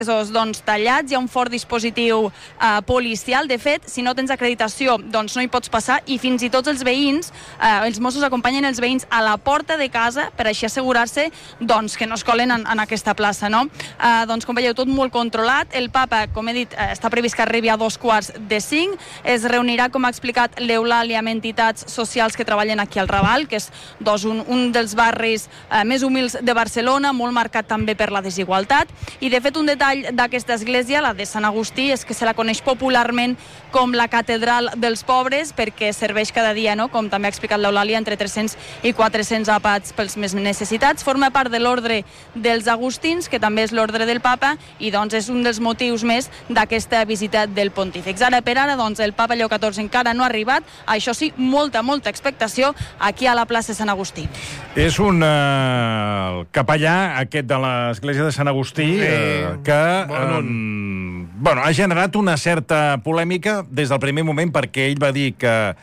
doncs, tallats, hi ha un fort dispositiu policial. De fet, si no tens acreditació, doncs no hi pots passar, i fins i tot els veïns, els Mossos acompanyen els veïns a la porta de casa per així assegurar-se doncs, que no es colen en aquesta plaça. No? Doncs, com veieu, tot molt controlat. El papa, com he dit, està previst que arribi a 4:45. Es reunirà, com ha explicat l'Eulàlia, amb entitats socials que treballen aquí al Raval, que és doncs, un dels barris més humils de Barcelona, molt marcat també per la desigualtat. I, de fet, un detall d'aquesta església, la de Sant Agustí, és que se la coneix popularment com la catedral dels pobres, perquè serveix cada dia, no? Com també ha explicat l'Eulàlia, entre 300 i 400 àpats pels més necessitats. Forma part de l'ordre dels agustins, que també és l'ordre del papa, i doncs és un dels motius més d'aquesta visita del pontífex. Ara per ara, doncs, el papa Lleó XIV encara no ha arribat. Això sí, molta expectació aquí a la plaça Sant Agustí. És un capellà, aquest de l'església de Sant Agustí, que ha generat una certa polèmica des del primer moment, perquè ell va dir que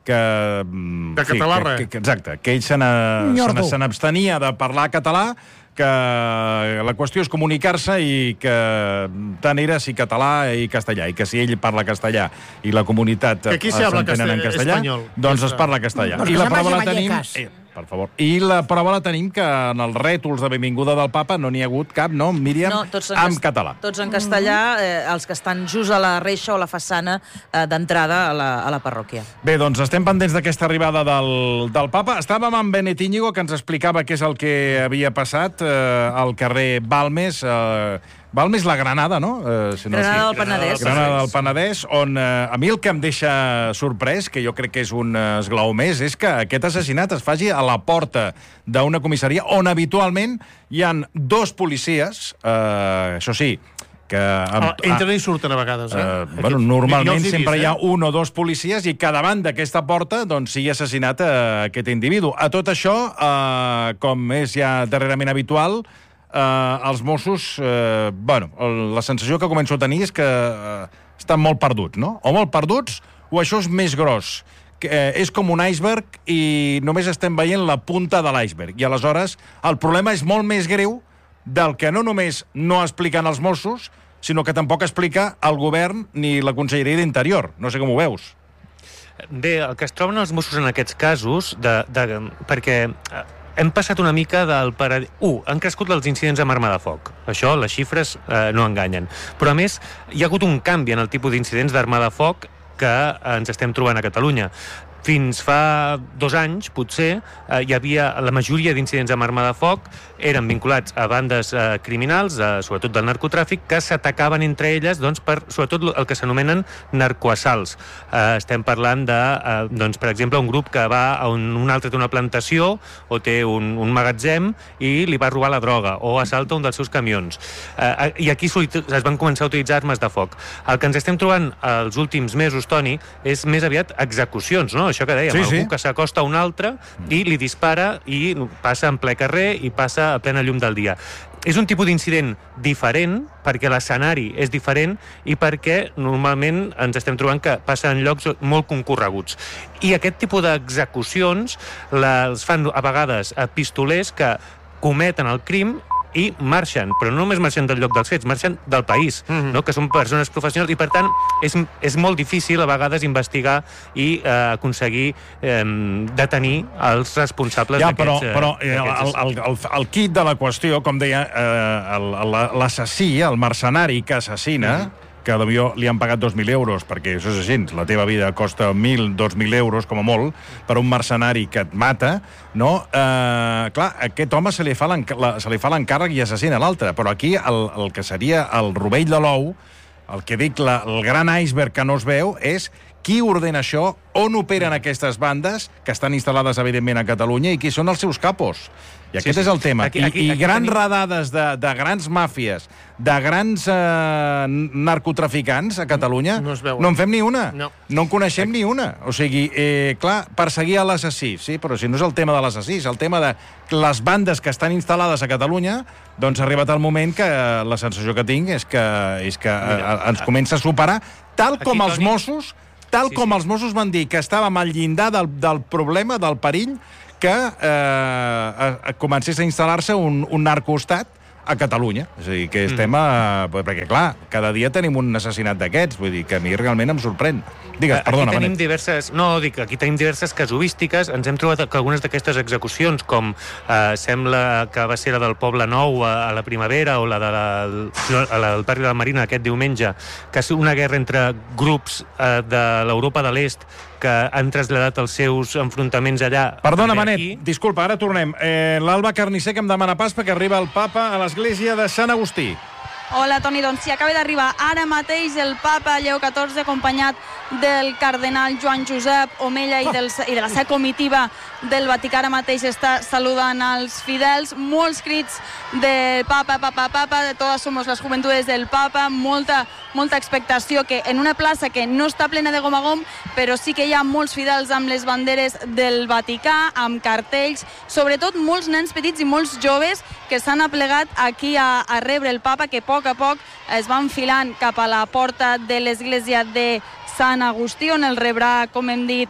català, exacte, que ell se n'abstenia de parlar català, que la qüestió és comunicar-se i que tant era si català i castellà, i que si ell parla castellà i la comunitat s'entenen en castellà, doncs es parla castellà. I la prova la tenim... Per favor. I la prova la tenim que en els rètols de benvinguda del papa no n'hi ha hagut cap, no, Míriam? No, tots en català. Tots en castellà, els que estan just a la reixa o la façana d'entrada a la parròquia. Bé, doncs estem pendents d'aquesta arribada del papa. Estàvem amb Benet Íñigo, que ens explicava què és el que havia passat al carrer Balmes, Balmes la Granada, no? Granada del Penedès. Granada del Penedès, on a mi el que em deixa sorprès, que jo crec que és un esglaó més, és que aquest assassinat es faci a la porta d'una comissaria on habitualment hi han 2 policies, això sí, que... Entren i surten a vegades, normalment sempre hi ha 1 o 2 policies i que davant d'aquesta porta doncs sigui assassinat aquest individu. A tot això, com és ja darrerament habitual, els Mossos, la sensació que començo a tenir és que estan molt perduts, no? O molt perduts, o això és més gros. És com un iceberg i només estem veient la punta de l'iceberg. I aleshores el problema és molt més greu del que no només no expliquen els Mossos, sinó que tampoc explica el govern ni la Conselleria d'Interior. No sé com ho veus. Bé, el que es troben els Mossos en aquests casos, perquè hem passat una mica del paradigma... Han crescut els incidents amb arma de foc. Això, les xifres no enganyen. Però, a més, hi ha hagut un canvi en el tipus d'incidents d'arma de foc que ens estem trobant a Catalunya. Fins fa 2 anys, potser, hi havia la majoria d'incidents amb arma de foc eren vinculats a bandes criminals, sobretot del narcotràfic, que s'atacaven entre elles, doncs, per sobretot el que s'anomenen narcoassalts. Estem parlant de, doncs, per exemple, un grup que va a un altre té una plantació o té un magatzem i li va robar la droga o assalta un dels seus camions. I aquí es van començar a utilitzar armes de foc. El que ens estem trobant els últims mesos, Toni, és més aviat execucions, no? Això que dèiem, algú que s'acosta a un altre i li dispara i passa en ple carrer i passa a plena llum del dia. És un tipus d'incident diferent perquè l'escenari és diferent i perquè normalment ens estem trobant que passa en llocs molt concorreguts. I aquest tipus d'execucions les fan a vegades pistolers que cometen el crim i marxen, però no només marxen del lloc dels fets, marxen del país, no? Que són persones professionals i, per tant, és molt difícil a vegades investigar i aconseguir detenir els responsables d'aquests... Però el quid de la qüestió, com deia, l'assassí, el mercenari que assassina, que potser li han pagat 2.000 euros, perquè això és així, la teva vida costa 1.000, 2.000 euros, com a molt, per un mercenari que et mata, no? Clar, a aquest home se li fa l'encàrrec i assassina l'altre, però aquí el que seria el rovell de l'ou, el que dic, el gran iceberg que no es veu, és qui ordena això, on operen aquestes bandes, que estan instal·lades, evidentment, a Catalunya, i qui són els seus capos. I aquest és el tema. I grans redades de grans màfies, de grans narcotraficants a Catalunya, no en fem ni una. No en coneixem ni una. O sigui, clar, perseguir a l'assassí, sí, però si no és el tema de l'assassí, és el tema de les bandes que estan instal·lades a Catalunya, doncs ha arribat el moment que la sensació que tinc és que ens comença a superar, tal com els Mossos van dir que estàvem al llindar del problema, del perill, que comencés a instal·lar-se un narcoestat a Catalunya. És a dir, que estem perquè, clar, cada dia tenim un assassinat d'aquests, vull dir que a mi realment em sorprèn. Digues, perdona, Benet. Aquí tenim diverses casuístiques. Ens hem trobat que algunes d'aquestes execucions, com sembla que va ser la del Poble Nou a la primavera o la del barri de la Marina aquest diumenge, que és una guerra entre grups de l'Europa de l'Est que han traslladat els seus enfrontaments allà. Perdona, Benet, disculpa, ara tornem. L'Alba Carnicer, que em demana pas perquè arriba el papa a l'església de Sant Agustí. Hola, Toni, doncs sí, acaba d'arribar ara mateix el papa Lleó XIV, acompanyat del cardenal Joan Josep Omella i de la seva comitiva del Vaticà. Ara mateix està saludant els fidels, molts crits de papa, papa, papa, de todas somos las juventudes del papa, molta expectació, que en una plaça que no està plena de gom a gom, però sí que hi ha molts fidels amb les banderes del Vaticà, amb cartells, sobretot molts nens petits i molts joves que s'han aplegat aquí a rebre el papa, que a poc es va enfilant cap a la porta de l'església de Sant Agustí, on el rebrà, com hem dit,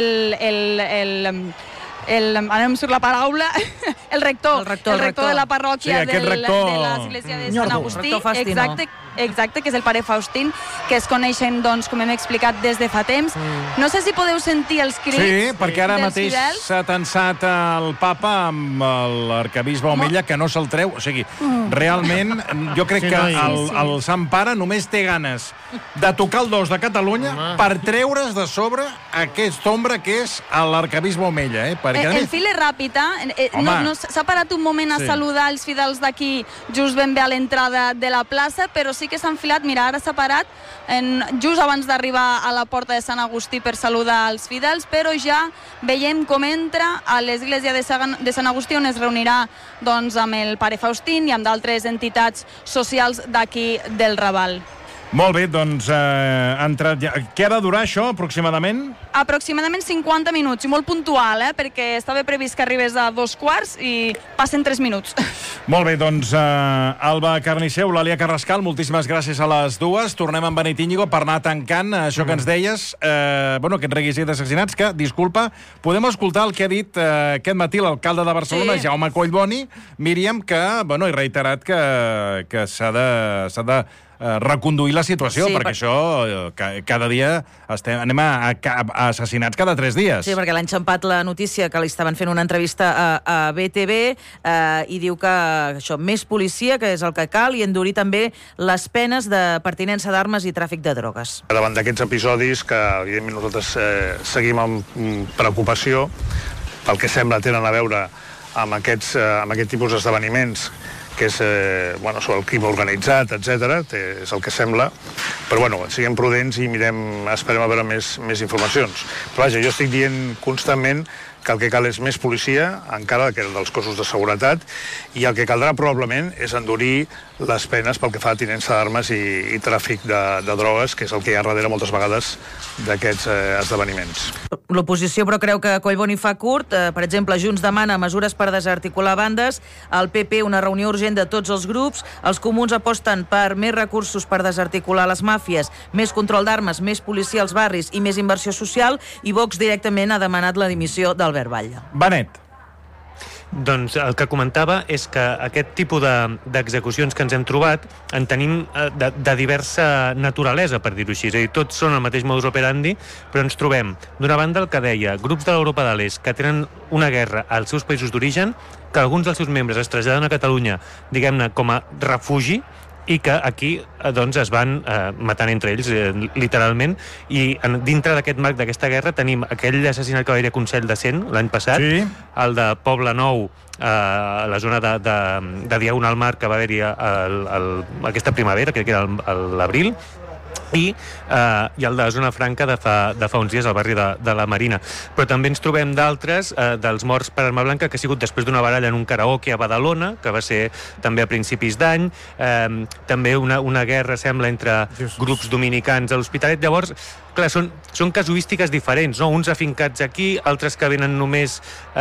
ara em surt la paraula, el rector de la parròquia de l'església de Sant Agustí, exacte, que és el pare Faustín, que es coneixen, doncs, com hem explicat, des de fa temps. No sé si podeu sentir els crits dels fidels. Sí, perquè ara mateix s'ha tensat el papa amb l'arcabisbe Omella, que no se'l treu. O sigui, realment, jo crec que el Sant Pare només té ganes de tocar el dos de Catalunya per treure's de sobre aquesta ombra que és l'arcabisbe Omella. El fil és ràpid, s'ha parat un moment a saludar els fidels d'aquí just ben bé a l'entrada de la plaça, però sí que s'ha enfilat, mira, ara s'ha parat just abans d'arribar a la porta de Sant Agustí per saludar els fidels, però ja veiem com entra a l'església de Sant Agustí, on es reunirà doncs, amb el pare Faustín i amb d'altres entitats socials d'aquí del Raval. Molt bé, doncs ha entrat ja. Què ha de durar això, aproximadament? Aproximadament 50 minuts, i molt puntual, perquè estava previst que arribés a 2:15 i passen 3 minuts. Molt bé, doncs Alba Carnicer, Eulàlia Carrascal, moltíssimes gràcies a les dues. Tornem amb Benet Íñigo per anar tancant això que ens deies, aquest reguitzell d'assassinats, que, disculpa, podem escoltar el que ha dit aquest matí l'alcalde de Barcelona, Jaume Collboni, Míriam, que, he reiterat que s'ha de reconduir la situació, perquè això cada dia anem a assassinats cada 3 dies. Sí, perquè l'ha enxampat la notícia que li estaven fent una entrevista a BTV i diu que això, més policia, que és el que cal, i endurir també les penes de pertinença d'armes i tràfic de drogues. Davant d'aquests episodis, que evidentment nosaltres seguim amb preocupació, pel que sembla tenen a veure amb aquest tipus d'esdeveniments, que és sobre el crim organitzat, etc. És el que sembla. Però siguem prudents i esperem a veure més informacions. Però vaja, jo estic dient constantment que el que cal és més policia, encara dels cossos de seguretat, i el que caldrà probablement és endurir les penes pel que fa a tinença d'armes i tràfic de drogues, que és el que hi ha darrere moltes vegades d'aquests esdeveniments. L'oposició, però, creu que Collboni fa curt. Per exemple, Junts demana mesures per desarticular bandes, el PP una reunió urgent de tots els grups, els comuns aposten per més recursos per desarticular les màfies, més control d'armes, més policia als barris i més inversió social, i Vox directament ha demanat la dimissió d'Albert Batlle. Benet. Doncs el que comentava és que aquest tipus d'execucions que ens hem trobat en tenim de diversa naturalesa, per dir-ho així. És a dir, tots són el mateix modus operandi, però ens trobem, d'una banda, el que deia, grups de l'Europa de l'Est que tenen una guerra als seus països d'origen, que alguns dels seus membres es traslladen a Catalunya, diguem-ne, com a refugi, i que aquí doncs, es van matant entre ells, literalment, i dintre d'aquest marc d'aquesta guerra tenim aquell assassinat que va haver a Consell de Cent l'any passat, el de Poble Nou, a la zona de Diagonal Mar, que va haver-hi aquesta primavera, crec que era l'abril, i el de la Zona Franca de fa uns dies al barri de la Marina. Però també ens trobem d'altres, dels morts per arma blanca, que ha sigut després d'una baralla en un karaoke a Badalona, que va ser també a principis d'any, també una guerra, sembla, entre grups dominicans a l'Hospitalet. Llavors, clar, són casuístiques diferents, no? Uns afincats aquí, altres que venen només,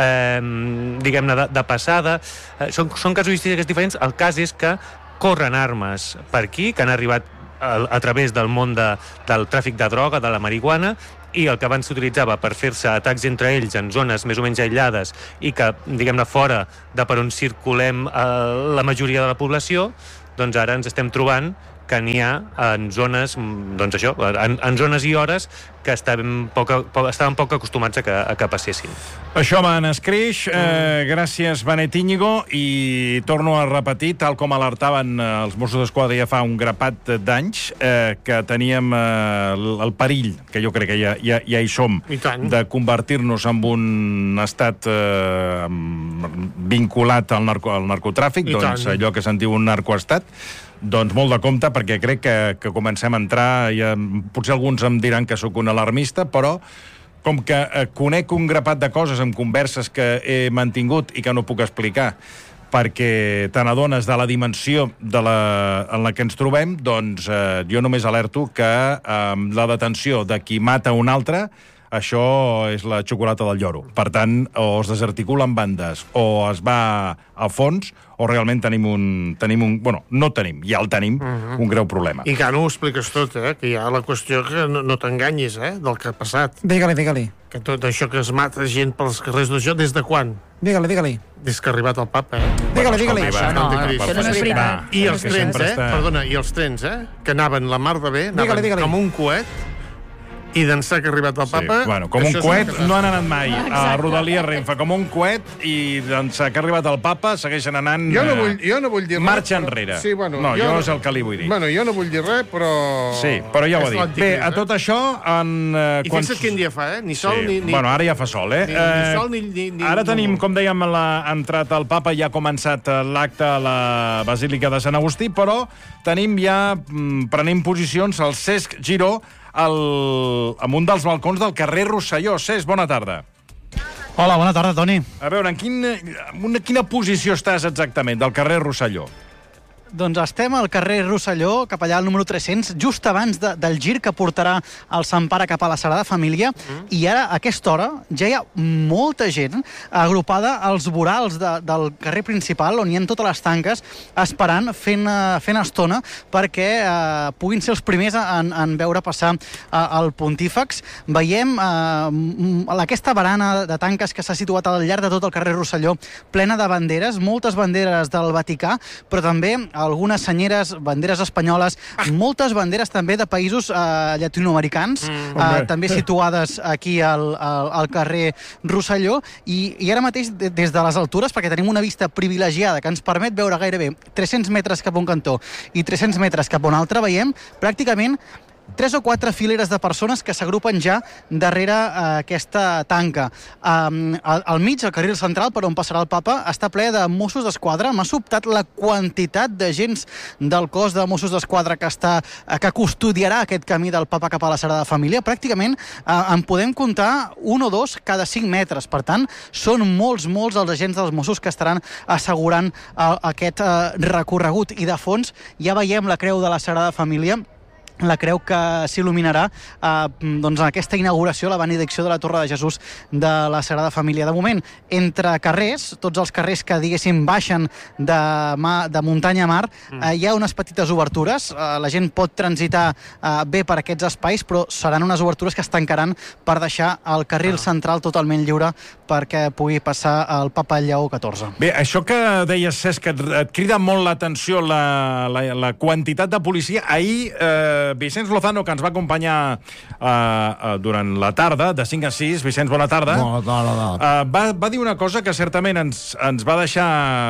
diguem-ne, de passada. Són casuístiques diferents. El cas és que corren armes per aquí, que han arribat a través del món del tràfic de droga, de la marihuana, i el que abans s'utilitzava per fer-se atacs entre ells en zones més o menys aïllades i que, diguem-ne, fora de per on circulem la majoria de la població, doncs ara ens estem trobant que n'hi ha en zones, doncs això, en zones i hores que estaven poc acostumats a que passessin. Això va en escreix. Gràcies, Benet Íñigo, i torno a repetir, tal com alertaven els Mossos d'Esquadra ja fa un grapat d'anys, que teníem el perill, que jo crec que ja hi som, de convertir-nos en un estat vinculat al narcotràfic, doncs allò que se'n diu un narcoestat. Doncs molt de compte, perquè crec que comencem a entrar, potser alguns em diran que sóc un alarmista, però com que conec un grapat de coses amb converses que he mantingut i que no puc explicar, perquè te n'adones de la dimensió en la que ens trobem, doncs jo només alerto que la detenció de qui mata un altre, això és la xocolata del lloro. Per tant, o es desarticulen bandes, o es va a fons, o realment tenim hi ha un greu problema. I que no ho expliques tot, que hi ha la qüestió que no t'enganyis, del que ha passat. Digue-li. Que tot això que es mata gent pels carrers d'això, des de quan? Digue-li. Des que ha arribat el papa, Digue-li. Això no és veritat. I els trens, perdona, que anaven la mar de bé, anaven com un coet, i d'ençà que ha arribat el papa... Bueno, com un coet no han anat mai a Rodalia Renfe, com un coet, i d'ençà que ha arribat el papa segueixen anant... Jo no vull dir res. Marxa enrere. Sí, bueno, no, jo és el que li vull dir. Bueno, jo no vull dir res, però... Sí, però ja ho ha dit. Bé, a tot això... I fixa't quin dia fa, Ni sol ni... Bueno, ara ja fa sol, Ni sol ni... Ara tenim, com dèiem, entrat el papa, ja ha començat l'acte a la Basílica de Sant Agustí, però tenim ja, prenent posicions, el Cesc Giró, amb un dels balcons del carrer Rosselló. Cesc, bona tarda. Hola, bona tarda, Toni. A veure, en quina posició estàs exactament del carrer Rosselló? Doncs estem al carrer Rosselló, cap allà al número 300, just abans del gir que portarà el Sant Pare cap a la Sagrada Família, i ara, a aquesta hora, ja hi ha molta gent agrupada als vorals del carrer principal, on hi ha totes les tanques, esperant, fent estona, perquè puguin ser els primers en veure passar el pontífex. Veiem aquesta barana de tanques que s'ha situat al llarg de tot el carrer Rosselló, plena de banderes, moltes banderes del Vaticà, però també algunes senyeres, banderes espanyoles, moltes banderes també de països llatinoamericans, també situades aquí al carrer Rosselló, i ara mateix, des de les altures, perquè tenim una vista privilegiada que ens permet veure gairebé 300 metres cap a un cantó i 300 metres cap a un altre, veiem pràcticament 3 o 4 fileres de persones que s'agrupen ja darrere aquesta tanca. Al mig, al carril central, per on passarà el papa, està ple de Mossos d'Esquadra. M'ha sobtat la quantitat d'agents del cos de Mossos d'Esquadra que custodiarà aquest camí del papa cap a la Sagrada Família. Pràcticament en podem comptar 1 o 2 cada 5 metres. Per tant, són molts els agents dels Mossos que estaran assegurant aquest recorregut. I de fons ja veiem la creu de la Sagrada Família, la creu que s'il·luminarà en aquesta inauguració, la benedicció de la Torre de Jesús de la Sagrada Família. De moment, entre carrers, tots els carrers que, diguéssim, baixen de muntanya a mar, hi ha unes petites obertures. La gent pot transitar bé per aquests espais, però seran unes obertures que es tancaran per deixar el carril central totalment lliure perquè pugui passar el papa Lleó XIV. Bé, això que deies, Cesc, et crida molt l'atenció la quantitat de policia. Ahir Vicenç Lozano, que ens va acompanyar durant la tarda, de 5 a 6. Vicenç, bona tarda. Va dir una cosa que certament ens va deixar...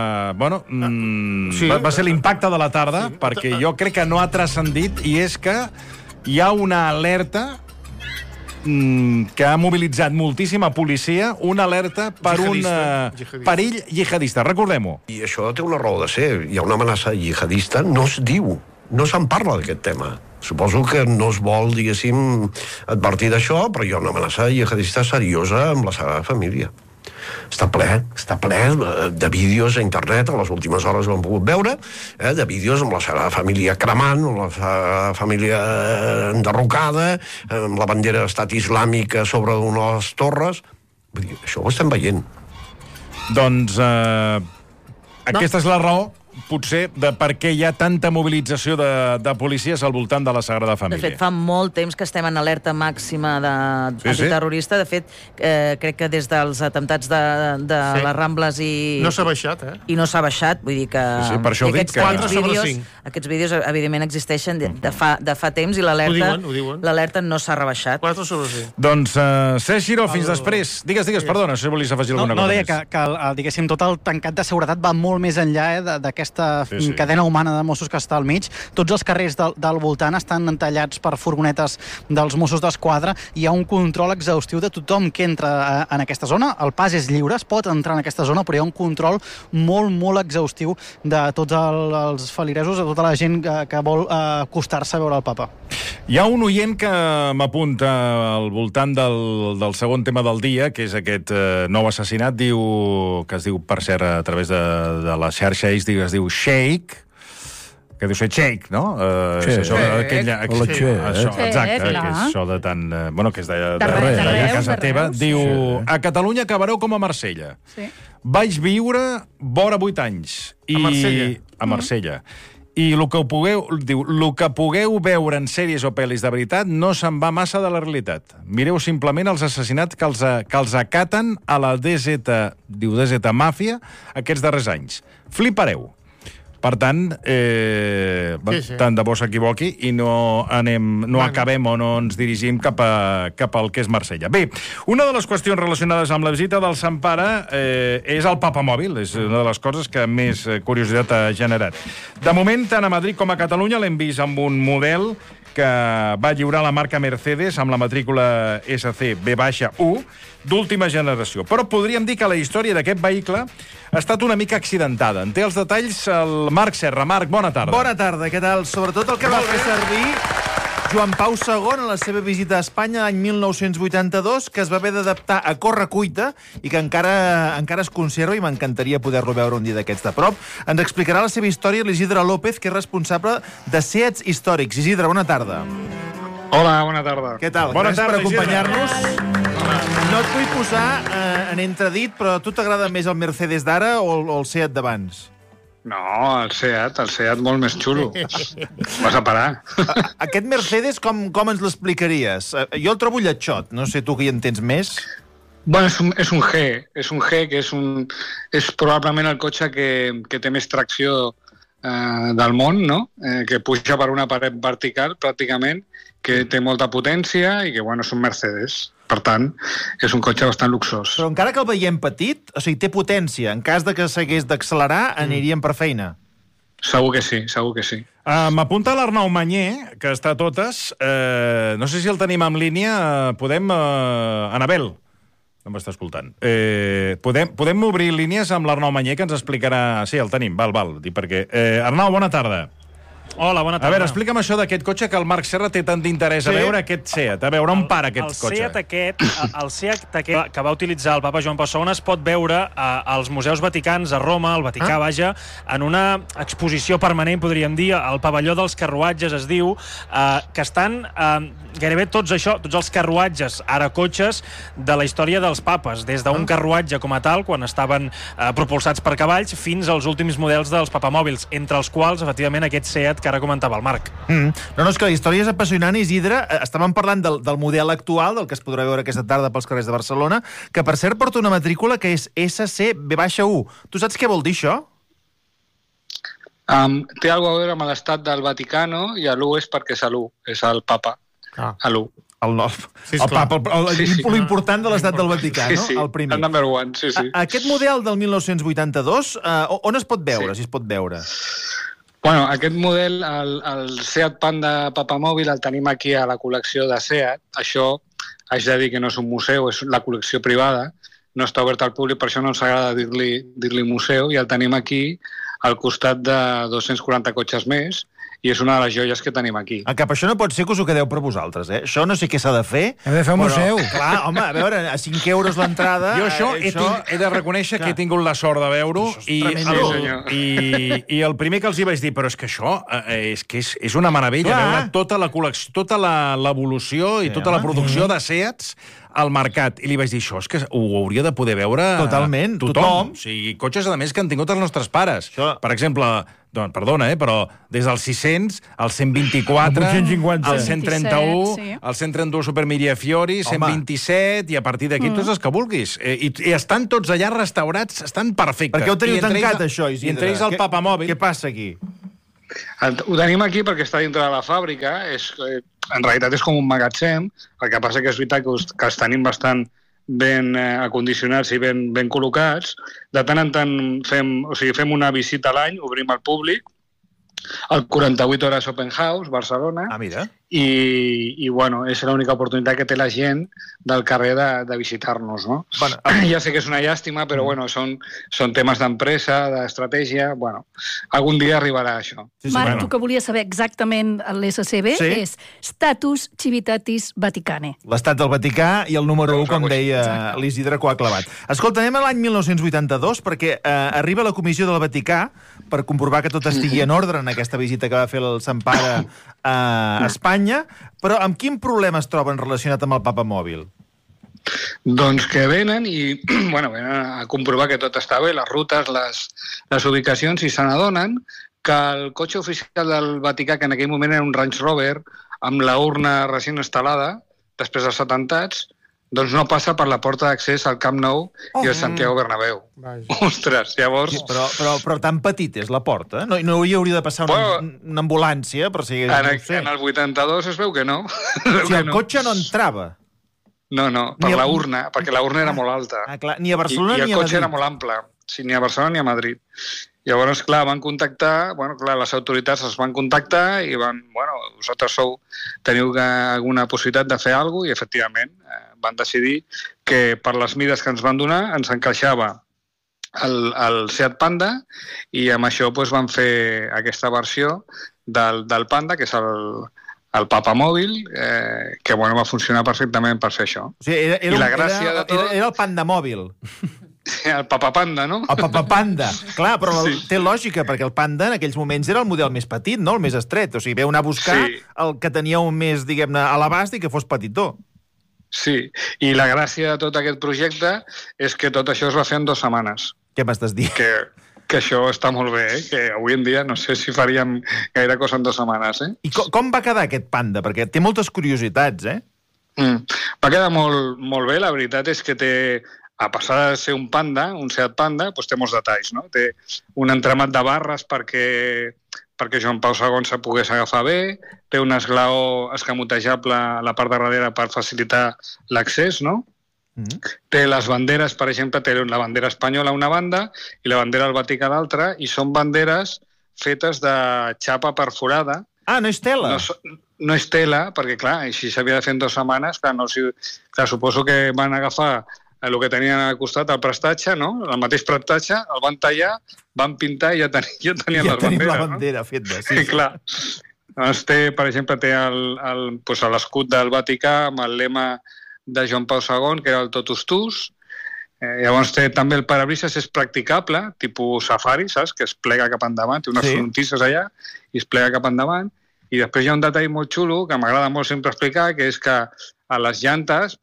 va ser l'impacte de la tarda, perquè jo crec que no ha transcendit, i és que hi ha una alerta que ha mobilitzat moltíssima policia, una alerta per un perill jihadista. Recordem-ho. I això té una raó de ser. Hi ha una amenaça jihadista, no es diu, no se'n parla d'aquest tema. Suposo que no es vol, diguéssim, advertir d'això, però hi ha una amenaça jihadista seriosa amb la Sagrada Família. Està ple de vídeos a internet, a les últimes hores ho hem pogut veure, de vídeos amb la Sagrada Família cremant, amb la Sagrada Família enderrocada, amb la bandera d'estat islàmica sobre una de les torres. Vull dir, això ho estem veient. Doncs aquesta és la raó potser, de per què hi ha tanta mobilització de policies al voltant de la Sagrada Família. De fet, fa molt temps que estem en alerta màxima antiterrorista. De fet, crec que des dels atemptats de les Rambles i... No s'ha baixat, I no s'ha baixat, vull dir que... Sí, per això ho dic, que... Aquests vídeos, evidentment, existeixen de fa temps i l'alerta no s'ha rebaixat. 4 sobre 5. Doncs, Cesc Giró, fins després. Digues, perdona, si volies afegir alguna cosa més. No, deia que diguéssim, tot el tancat de seguretat va molt més enllà d'aquesta cadena humana de Mossos que està al mig. Tots els carrers del voltant estan entallats per furgonetes dels Mossos d'Esquadra. Hi ha un control exhaustiu de tothom que entra en aquesta zona. El pas és lliure, es pot entrar en aquesta zona, però hi ha un control molt, molt exhaustiu de tots els feliresos, de tota la gent que vol acostar-se a veure el papa. Hi ha un oient que m'apunta al voltant del segon tema del dia, que és aquest nou assassinat, que es diu, per cert, a través de la xarxa, es diu Shake, que deu ser Shake, no? Exacte, que és això de tan... Bueno, que és de casa teva. Diu, a Catalunya acabareu com a Marsella. Vaig viure vora 8 anys. A Marsella? A Marsella. I el que pugueu veure en sèries o pel·lis de veritat no se'n va massa de la realitat. Mireu simplement els assassinats que els acaten a la DZ Màfia aquests darrers anys. Flipareu. Per tant, tant de bo s'equivoqui i no acabem o no ens dirigim cap al que és Marsella. Bé, una de les qüestions relacionades amb la visita del Sant Pare és el papamòbil. És una de les coses que més curiositat ha generat. De moment, tant a Madrid com a Catalunya l'hem vist amb un model que va lliurar la marca Mercedes amb la matrícula SC B-1 d'última generació. Però podríem dir que la història d'aquest vehicle ha estat una mica accidentada. En té els detalls el Marc Serra. Marc, bona tarda. Bona tarda, què tal? Sobretot el que va fer servir Joan Pau II en la seva visita a Espanya l'any 1982, que es va haver d'adaptar a correcuita i que encara es conserva i m'encantaria poder-lo veure un dia d'aquests de prop. Ens explicarà la seva història l'Isidre López, que és responsable de Seats Històrics. Isidre, bona tarda. Hola, bona tarda. Què tal? Bona tarda, per acompanyar-nos. No et vull posar en entredit, però a tu t'agrada més el Mercedes d'ara o el Seat d'abans? No, el Seat molt més xulo. Vas a parar. Aquest Mercedes, com ens l'explicaries? Jo el trobo lletxot, no sé tu que hi entens més. Bueno, és un G que és probablement el cotxe que té més tracció del món, no? Que puja per una paret vertical, pràcticament, que té molta potència i que, bueno, és un Mercedes. Per tant, és un cotxe bastant luxós. Però encara que el veiem petit, o sigui, té potència. En cas de que s'hagués d'accelerar, aniríem per feina. Segur que sí, segur que sí. M'apunta l'Arnau Manyer, que està a totes. No sé si el tenim en línia. Anabel, no m'està escoltant. Podem obrir línies amb l'Arnau Manyer, que ens explicarà... Sí, el tenim, val. Perquè... Arnau, bona tarda. Hola, bona tarda. A veure, explica'm això d'aquest cotxe que el Marc Serra té tant d'interès a veure, aquest Seat. A veure, on para aquest cotxe? El Seat aquest que va utilitzar el papa Joan Pau II es pot veure als museus vaticans a Roma, al Vaticà, vaja, en una exposició permanent, podríem dir, al pavelló dels carruatges, es diu, que estan gairebé tots els carruatges, ara cotxes, de la història dels papes, des d'un carruatge com a tal, quan estaven propulsats per cavalls, fins als últims models dels papamòbils, entre els quals, efectivament, aquest Seat que ara comentava el Marc. No, és que la història és apassionant, Isidre. Estàvem parlant del model actual, del que es podrà veure aquesta tarda pels carrers de Barcelona, que per cert porta una matrícula que és SC-B-1. Tu saps què vol dir això? Té alguna cosa a veure amb l'estat del Vaticano i l'1 és perquè és l'1, és el papa. L'1. El papa, l'important de l'estat del Vaticà, no? Sí, el primer. El number one, sí. Aquest model del 1982, on es pot veure, si es pot veure? Bueno, aquest model, el Seat Panda Papamòbil, el tenim aquí a la col·lecció de Seat. Això, haig de dir que no és un museu, és la col·lecció privada, no està obert al públic, per això no ens agrada dir-li museu, i el tenim aquí al costat de 240 cotxes més, i és una de les joies que tenim aquí. Cap això no pot ser que us ho quedeu per vosaltres, eh? Això no sé què s'ha de fer. Hem de fer un museu. Clar, home, a veure, a 5 euros l'entrada... Jo això he de reconèixer que he tingut la sort de veure-ho i el primer que els hi vaig dir, però és que això és una meravella, veure tota la col·lecció, tota l'evolució i tota la producció de Seats al mercat. I li vaig dir, això és que ho hauria de poder veure totalment, tothom. O sigui, cotxes, a més, que han tingut els nostres pares. Per exemple, perdona, però des dels 600, el 124, el 131, el 131 Super Mirafiori, 127, i a partir d'aquí tots els que vulguis. I estan tots allà restaurats, estan perfectes. Per què ho teniu tancat, això, Isidre? I entre ells el papamòbil. Què passa aquí? Ho tenim aquí perquè està dintre de la fàbrica, en realitat és com un magatzem, el que passa que és veritat que els tenim bastant ben acondicionats i ben col·locats. De tant en tant fem una visita a l'any, obrim al públic, el 48 Hores Open House, Barcelona, i bueno, és l'única oportunitat que té la gent del carrer de visitar-nos, no? Bueno, ja sé que és una llàstima, però bueno, són temes d'empresa, d'estratègia, bueno, algun dia arribarà això. Marc, tu que volies saber exactament l'SCB és Status Civitatis Vaticane. L'estat del Vaticà i el número 1, com deia l'Isidre, que ho ha clavat. Escolta, anem a l'any 1982, perquè arriba la Comissió del Vaticà per comprovar que tot estigui en ordre en aquesta visita que va fer el Sant Pare a Espanya, però amb quin problema es troben relacionat amb el papamòbil? Doncs que venen i venen a comprovar que tot està bé, les rutes, les ubicacions, i se n'adonen que el cotxe oficial del Vaticà, que en aquell moment era un Range Rover, amb la urna recent instal·lada, després dels atemptats, doncs no passa per la porta d'accés al Camp Nou i al Santiago Bernabéu. Ostres, llavors... Però tan petit és la porta, no hi hauria de passar una ambulància per si... En el 82 es veu que no. Si el cotxe no entrava. No, per la urna, perquè la urna era molt alta. Ni a Barcelona ni a Madrid. I el cotxe era molt ample, ni a Barcelona ni a Madrid. Llavors, clar, van contactar, les autoritats els van contactar i vosaltres teniu alguna possibilitat de fer alguna cosa, i efectivament van decidir que per les mides que ens van donar ens encaixava el Seat Panda, i amb això van fer aquesta versió del Panda, que és el papamòbil, que va funcionar perfectament per fer això. O sigui, era el Pandamòbil. El papapanda, no? El papapanda. Clar, però té lògica, perquè el Panda en aquells moments era el model més petit, no? El més estret. O sigui, veu anar a buscar el que tenia un més, diguem-ne, a l'abast i que fos petitó. Sí, i la gràcia de tot aquest projecte és que tot això es va fer en 2 setmanes. Què m'estàs dient? Que això està molt bé, que avui en dia no sé si faríem gaire cosa en 2 setmanes. I com va quedar aquest Panda? Perquè té moltes curiositats, Va quedar molt bé, la veritat és que té... A passar de ser un Panda, un Seat Panda, té molts detalls, no? Té un entramat de barres perquè Joan Pau II se pogués agafar bé, té un esglaó escamotejable a la part de darrere per facilitar l'accés, no? Té les banderes, per exemple, té la bandera espanyola a una banda i la bandera del Vaticà a l'altra, i són banderes fetes de xapa perforada. No és tela? No és tela, perquè, clar, així s'havia de fer en 2 setmanes, clar, suposo que van agafar el que tenien al costat, el prestatge, no? El mateix prestatge, el van tallar, van pintar i ja tenien les banderes. Ja tenim la bandera feta, sí. Clar. Doncs per exemple, té l'escut del Vaticà amb el lema de Joan Pau II, que era el Totus Tus. Llavors té també el parabrises, és practicable, tipus safari, saps? Que es plega cap endavant, té unes frontisses allà i es plega cap endavant. I després hi ha un detall molt xulo que m'agrada molt sempre explicar, que és que a les llantes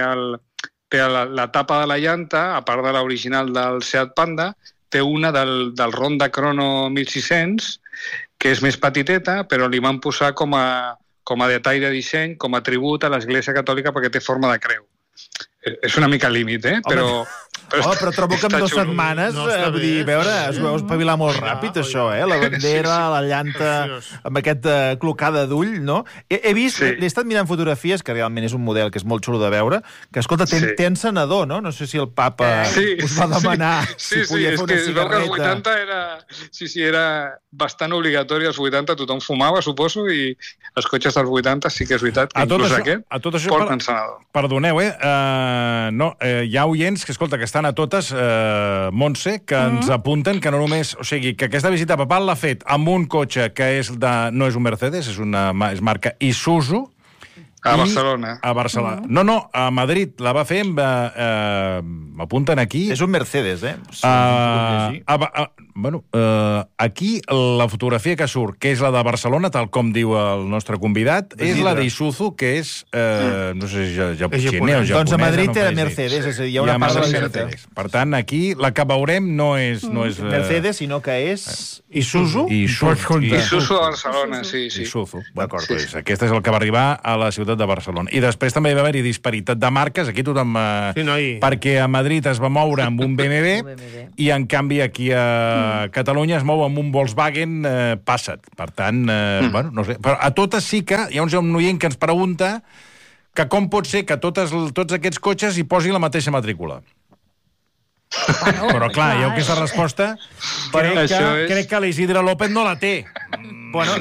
té la tapa de la llanta, a part de l'original del Seat Panda, té una del Ronda Crono 1600, que és més petiteta, però li van posar com a detall de disseny, com a tribut a l'Església Catòlica, perquè té forma de creu. És una mica límit, però trobo que en 2 setmanes, vull dir, es veu espavilar molt ràpid, això, la bandera, la llanta, amb aquest clocada d'ull, no? He vist, l'he estat mirant fotografies, que realment és un model que és molt xulo de veure, que, escolta, té encenedor, no? No sé si el papa us va demanar si podia fer una cigarreta. Sí, és que als 80 era bastant obligatori, als 80 tothom fumava, suposo, i els cotxes dels 80 sí que és veritat que inclús aquest porta encenedor. Perdoneu, hi ha oients que, escolta, que estan estan a totes, Montse, que ens apunten que no només... O sigui, que aquesta visita papal l'ha fet amb un cotxe que no és un Mercedes, és marca Isuzu. A Barcelona. A Barcelona. No, a Madrid la va fer amb... M'apunten aquí... És un Mercedes, aquí la fotografia que surt, que és la de Barcelona, tal com diu el nostre convidat, és la d'Isuzu, que és... no sé si és xinès o japonesa. Doncs a Madrid era Mercedes, és a dir, hi ha una part de Mercedes. Per tant, aquí la que veurem no és Mercedes, sinó que és Isuzu. Isuzu a Barcelona, sí. Isuzu, d'acord. Aquest és el que va arribar a la ciutat de Barcelona. I després també va haver-hi disparitat de marques, aquí tothom... Perquè a Madrid es va moure amb un BMW i, en canvi, aquí a Catalunya es mou amb un Volkswagen Passat. Per tant, no sé. Però a totes sí que hi ha un oient que ens pregunta que com pot ser que tots aquests cotxes hi posi la mateixa matrícula. Però, clar, jo aquesta resposta crec que l'Isidre López no la té. Bueno,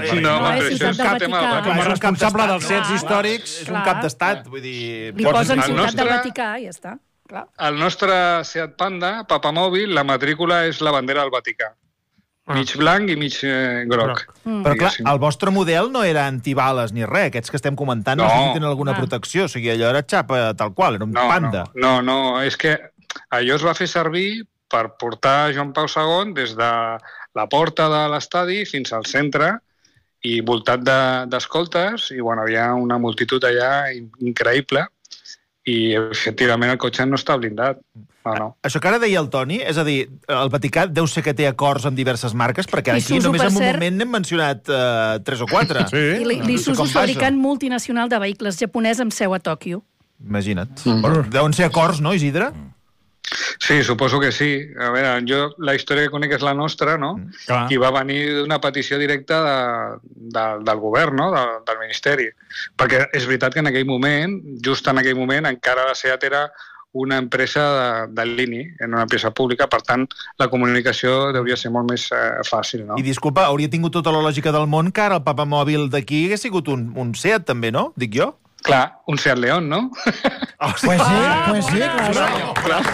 com a responsable dels Sets històrics... És un cap d'estat, vull dir... Li posen Ciutat del Vaticà i ja està. El nostre Seat Panda, Papamòbil, la matrícula és la bandera del Vaticà. Mig blanc i mig groc. Però clar, el vostre model no era antibales ni res. Aquests que estem comentant no sé si tenen alguna protecció. O sigui, allò era xapa tal qual, era un Panda. No, és que allò es va fer servir per portar Joan Pau II des de la porta de l'estadi fins al centre i voltat d'escoltes, i bueno, hi ha una multitud allà increïble, i efectivament el cotxe no està blindat. No. Això que ara deia el Toni, és a dir, el Vaticà deu ser que té acords amb diverses marques, perquè aquí només en un moment n'hem mencionat 3 o 4. I l'Isuzu és fabricant multinacional de vehicles japonès amb seu a Tòquio. Imagina't. Deuen ser acords, no, Isidre? Sí, suposo que sí. A veure, jo la història que conec és la nostra, no? I va venir d'una petició directa del govern, no? Del Ministeri. Perquè és veritat que en aquell moment, just en aquell moment, encara la SEAT era una empresa de l'INI, en una empresa pública, per tant, la comunicació hauria ser molt més fàcil, no? I disculpa, hauria tingut tota la lògica del món que ara el papamòbil d'aquí hagués sigut un SEAT, també, no? Dic jo? Clar, un Seat León, ¿no? Pues sí, claro.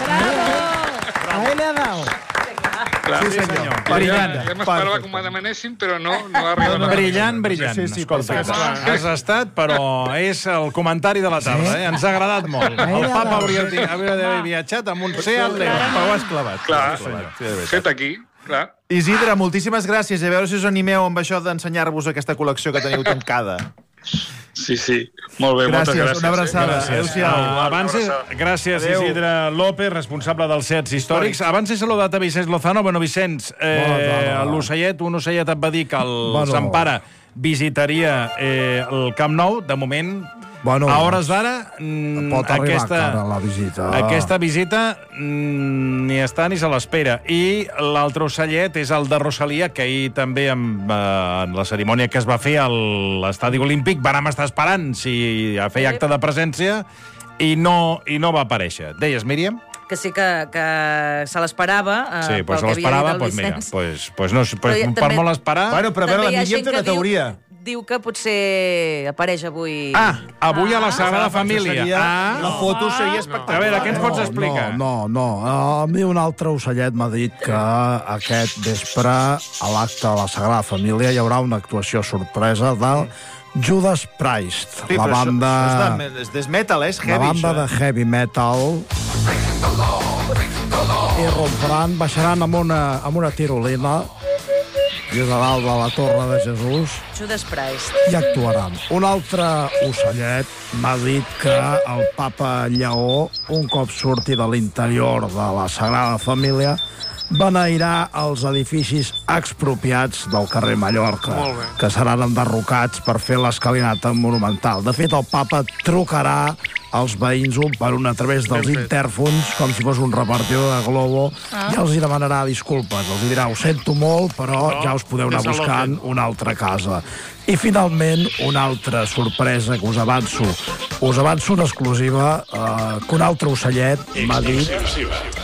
Ahí le ha dado. Sí, senyor. Brillant. Ja m'esperava que m'ho demanessin, però no ha arribat. Brillant. Escolta, has estat, però és el comentari de la tarda. Ens ha agradat molt. El papa hauria d'haver viatjat amb un Seat León. Però ho has clavat. Clar, fet aquí. Clar. Isidre, moltíssimes gràcies. A veure si us animeu amb això d'ensenyar-vos aquesta col·lecció que teniu tancada. Sí. Molt bé, moltes gràcies. Una abraçada. Gràcies, Isidre López, responsable dels Sets històrics. Abans he saludat a Vicenç Lozano. Bueno, Vicenç, l'ocellet, un ocellet et va dir que el Sant Pare visitaria el Camp Nou. De moment, a hores d'ara, aquesta visita ni està ni se l'espera. I l'altre ocellet és el de Rosalia, que ahir també en la cerimònia que es va fer a l'estadi olímpic vam estar esperant si feia acte de presència i no va aparèixer. Deies, Míriam? Que sí que se l'esperava. Sí, doncs se l'esperava, doncs mira, per molt esperar... Bueno, però a veure, la Míriam té una teoria. Diu que potser apareix avui... Avui a la Sagrada Família. La foto seria espectacular. A veure, què ens pots explicar? No. A mi un altre ocellet m'ha dit que aquest vespre, a l'acte de la Sagrada Família, hi haurà una actuació sorpresa del Judas Priest. La banda... És death metal, és heavy. La banda de heavy metal. I rompran, baixaran amb una tirolina des de dalt de la Torre de Jesús. Judas Priest. I actuaran. Un altre ocellet m'ha dit que el papa Lleó, un cop surti de l'interior de la Sagrada Família, beneirà els edificis expropiats del carrer Mallorca, que seran enderrocats per fer l'escalinata monumental. De fet, el papa trucarà als veïns un per un a través dels intèrfons, com si fos un repartidor de Globo, i els hi demanarà disculpes. Els dirà, ho sento molt, però ja us podeu anar buscant una altra casa. I, finalment, una altra sorpresa que us avanço una exclusiva, que un altre ocellet m'ha dit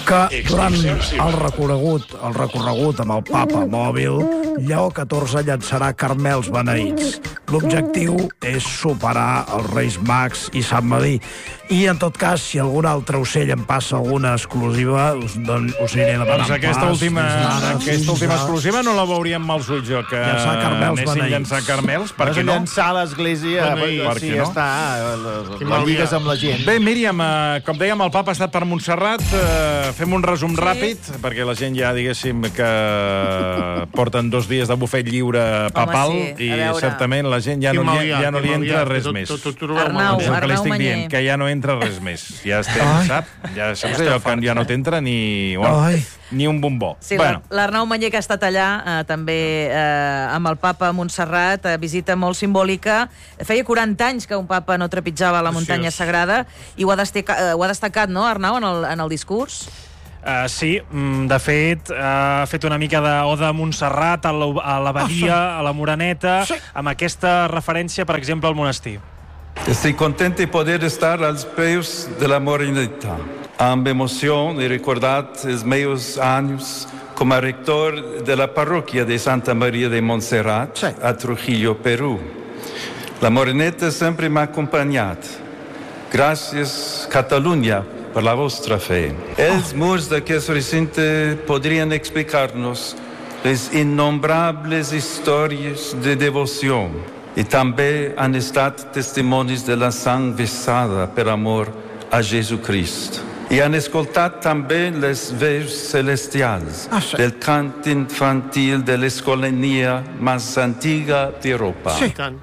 que durant el recorregut amb el papa mòbil, Lleó XIV llançarà caramels beneïts. L'objectiu és superar els Reis Mags i Sant Medir. I, en tot cas, si algun altre ocell em passa alguna exclusiva, us aniré demanant pas. Aquesta última exclusiva no la veuríem amb els ulls, jo, que anessin llançar caramels. Per què no? Llançar a l'església, si ja està, la lligues amb la gent. Bé, Míriam, com dèiem, el papa ha estat per Montserrat. Fem un resum ràpid, perquè la gent ja, diguéssim, que porten 2 dies de bufet lliure papal i certament la gent ja no li entra res més. Arnau Manyer. Que ja no entra res més. Ja estem, sap? Ja saps allò que ja no t'entra ni un bombó. Sí, l'Arnau Manyer, que ha estat allà també amb el papa a Montserrat, visita molt simbòlica. Feia 40 anys que un papa no trepitjava la muntanya sagrada i ho ha destacat, no, Arnau, en el discurs? Sí, de fet, ha fet una mica d'oda a Montserrat, a l'abadia, a la Moreneta, amb aquesta referència, per exemple, al monestir. Estoy contento de poder estar a los pies de la Moreneta. Amb emoción y recordar los meus años como rector de la parroquia de Santa María de Montserrat, a Trujillo, Perú. La Moreneta siempre me ha acompañado. Gracias, Cataluña, por la vostra fe. Els murs d'aquest recinte podrien explicar-nos les innombrables històries de devoció i també han estat testimonis de la sang vessada per amor a Jesucrist. I han escoltat també les veus celestials del cant infantil de l'escolania més antiga d'Europa. Sí, tant.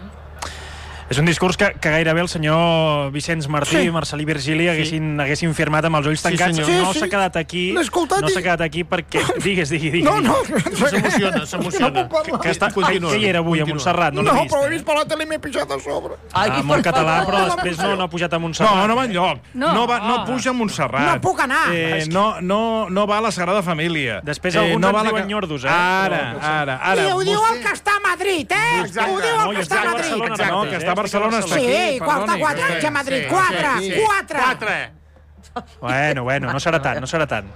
És un discurs que gairebé el senyor Vicenç Martí i Marcelí Virgili haguessin firmat amb els ulls tancats. No s'ha quedat aquí. No s'ha quedat aquí perquè... Digues. No. S'emociona. Què hi era avui a Montserrat? No, però he vist per la tele i m'he pixat a sobre. Molt català, però després no ha pujat a Montserrat. No va enlloc. No puja a Montserrat. No puc anar. No va a la Sagrada Família. Després alguns ens diuen nyordos, Ara. I ho diu el que està a Madrid, Ho diu el que està a Madrid. No, que està a Barcelona, està aquí. Sí, 4 anys a Madrid. 4. Bueno, no serà tant.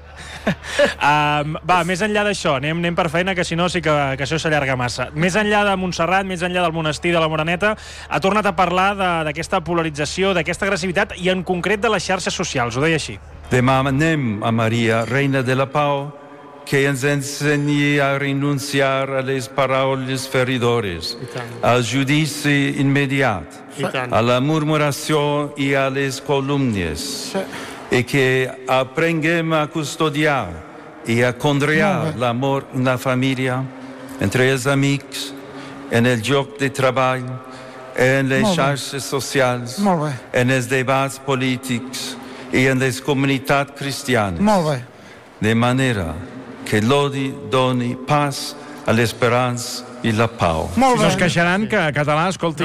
Va, més enllà d'això, anem per feina, que si no sí que això s'allarga massa. Més enllà de Montserrat, més enllà del monestir de la Moreneta, ha tornat a parlar d'aquesta polarització, d'aquesta agressivitat i en concret de les xarxes socials, ho deia així. Demanem a Maria, reina de la pau, que ens ensenyi a renunciar a les paraules feridores, al judici immediat, a la murmuració i a les calúmnies, i que aprenguem a custodiar i a conrear l'amor en la família, entre els amics, en el lloc de treball, en les xarxes socials, en els debats polítics i en les comunitats cristianes. De manera que l'odi doni pas a l'esperança i la pau. No es queixaran que català, escolti...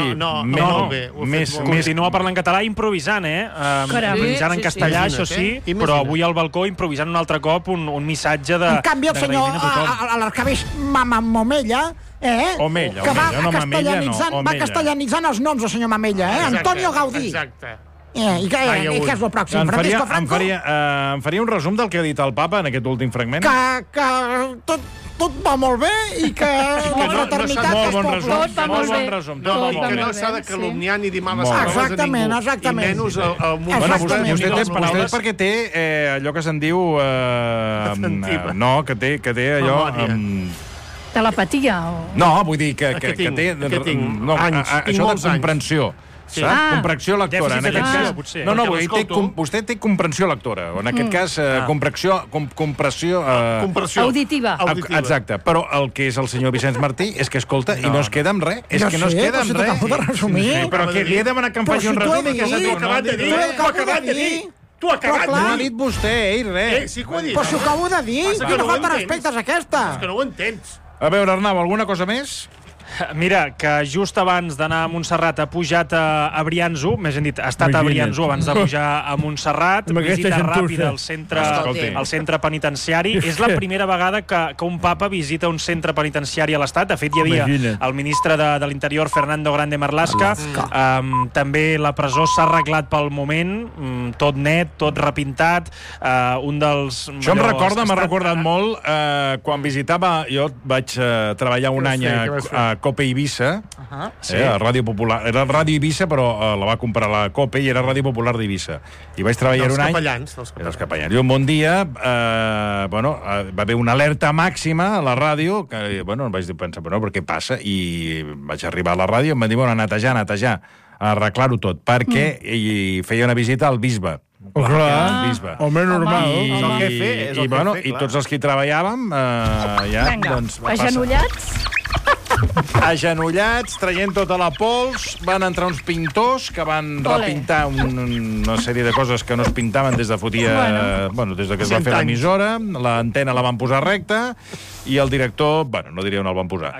Continua parlant català improvisant, improvisant en castellà, això sí, però avui al balcó improvisant un altre cop un missatge de... En canvi, el senyor l'arcabeix Mamella, que va castellanitzant els noms del senyor Mamella, Antonio Gaudí. Exacte. I què és el pròxim? Francisco Franco? Em faria un resum del que ha dit el papa en aquest últim fragment? Que tot va molt bé i que la fraternitat és poble. Molt bon resum. Que no s'ha de calumniar ni dir males paraules a ningú. Exactament. I menys al món. Vostè perquè té allò que se'n diu... No, que té allò... Telepatia? No, vull dir que té... Això de comprensió. Comprensió lectora. En aquest cas, no, vostè té comprensió lectora, o en aquest cas, compressió... Auditiva. Exacte, però el que és el senyor Vicenç Martí és que escolta i no es queda amb res. És que no es queda amb res. Però que li he demanat que em faci un resum i que s'ha dit... T'ho he acabat de dir. Tu acabat de dir. No ha dit vostè, res. Sí que ho he dit. Però si ho acabo de dir, quina falta de respecte és aquesta? És que no ho entens. A veure, Arnau, alguna cosa més? Mira, que just abans d'anar a Montserrat ha pujat a Brianço, més ben dit, ha estat a Brianço abans de pujar a Montserrat, visita ràpida al centre penitenciari. És la primera vegada que un papa visita un centre penitenciari a l'Estat. De fet, hi havia el ministre de l'Interior, Fernando Grande Marlaska. També la presó s'ha arreglat pel moment, tot net, tot repintat. Un dels... Això m'ha recordat molt quan visitava... Jo vaig treballar un any a COPE Eivissa, a Ràdio Popular. Era Ràdio Eivissa, però la va comprar la COPE i era Ràdio Popular d'Eivissa. I vaig treballar un any... Dels capellans. I un bon dia, va haver una alerta màxima a la ràdio, que, em vaig pensar, però què passa? I vaig arribar a la ràdio i em van dir, a netejar, a arreglar-ho tot, perquè feia una visita al bisbe. Home, normal. I tots els que hi treballàvem agenollats, agenollats, traient tota la pols, van entrar uns pintors que van repintar una sèrie de coses que no es pintaven des de des de que es va fer l'emissora, l'antena la van posar recta i el director, no diria on el van posar.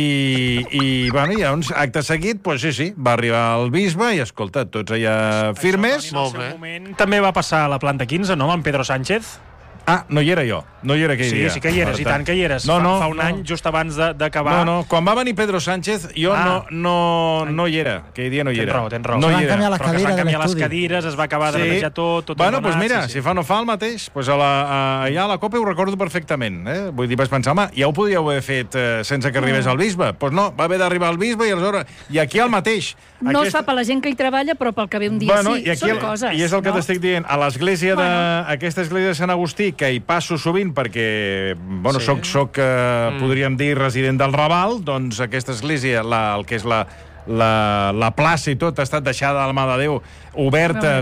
I uns actes seguit, va arribar el bisbe i, escolta, tots allà firmes. En el seu moment també va passar a la planta 15, no?, amb Pedro Sánchez. No hi era jo. No hi era aquell dia. Sí que hi eres, i tant que hi eres. Fa un any, just abans d'acabar... Quan va venir Pedro Sánchez, jo no hi era. Aquell dia no hi era. Tens raó. Van canviar les cadires de l'estudi. Les cadires, es va acabar de netejar tot doncs mira, si fa no fa el mateix, allà a la COPE ho recordo perfectament. Vull dir, vaig pensar, ja ho podíeu haver fet sense que arribés el bisbe. Doncs no, va haver d'arribar el bisbe i aquí el mateix. No es fa per la gent que hi treballa, però pel que ve un dia sí. Són coses. I és el que t'estic dient. A l'església aquesta església de Sant Agustí, que hi passo sovint perquè, soc podríem dir, resident del Raval, doncs aquesta església, el que és la plaça i tot, ha estat deixada de la mà de Déu, oberta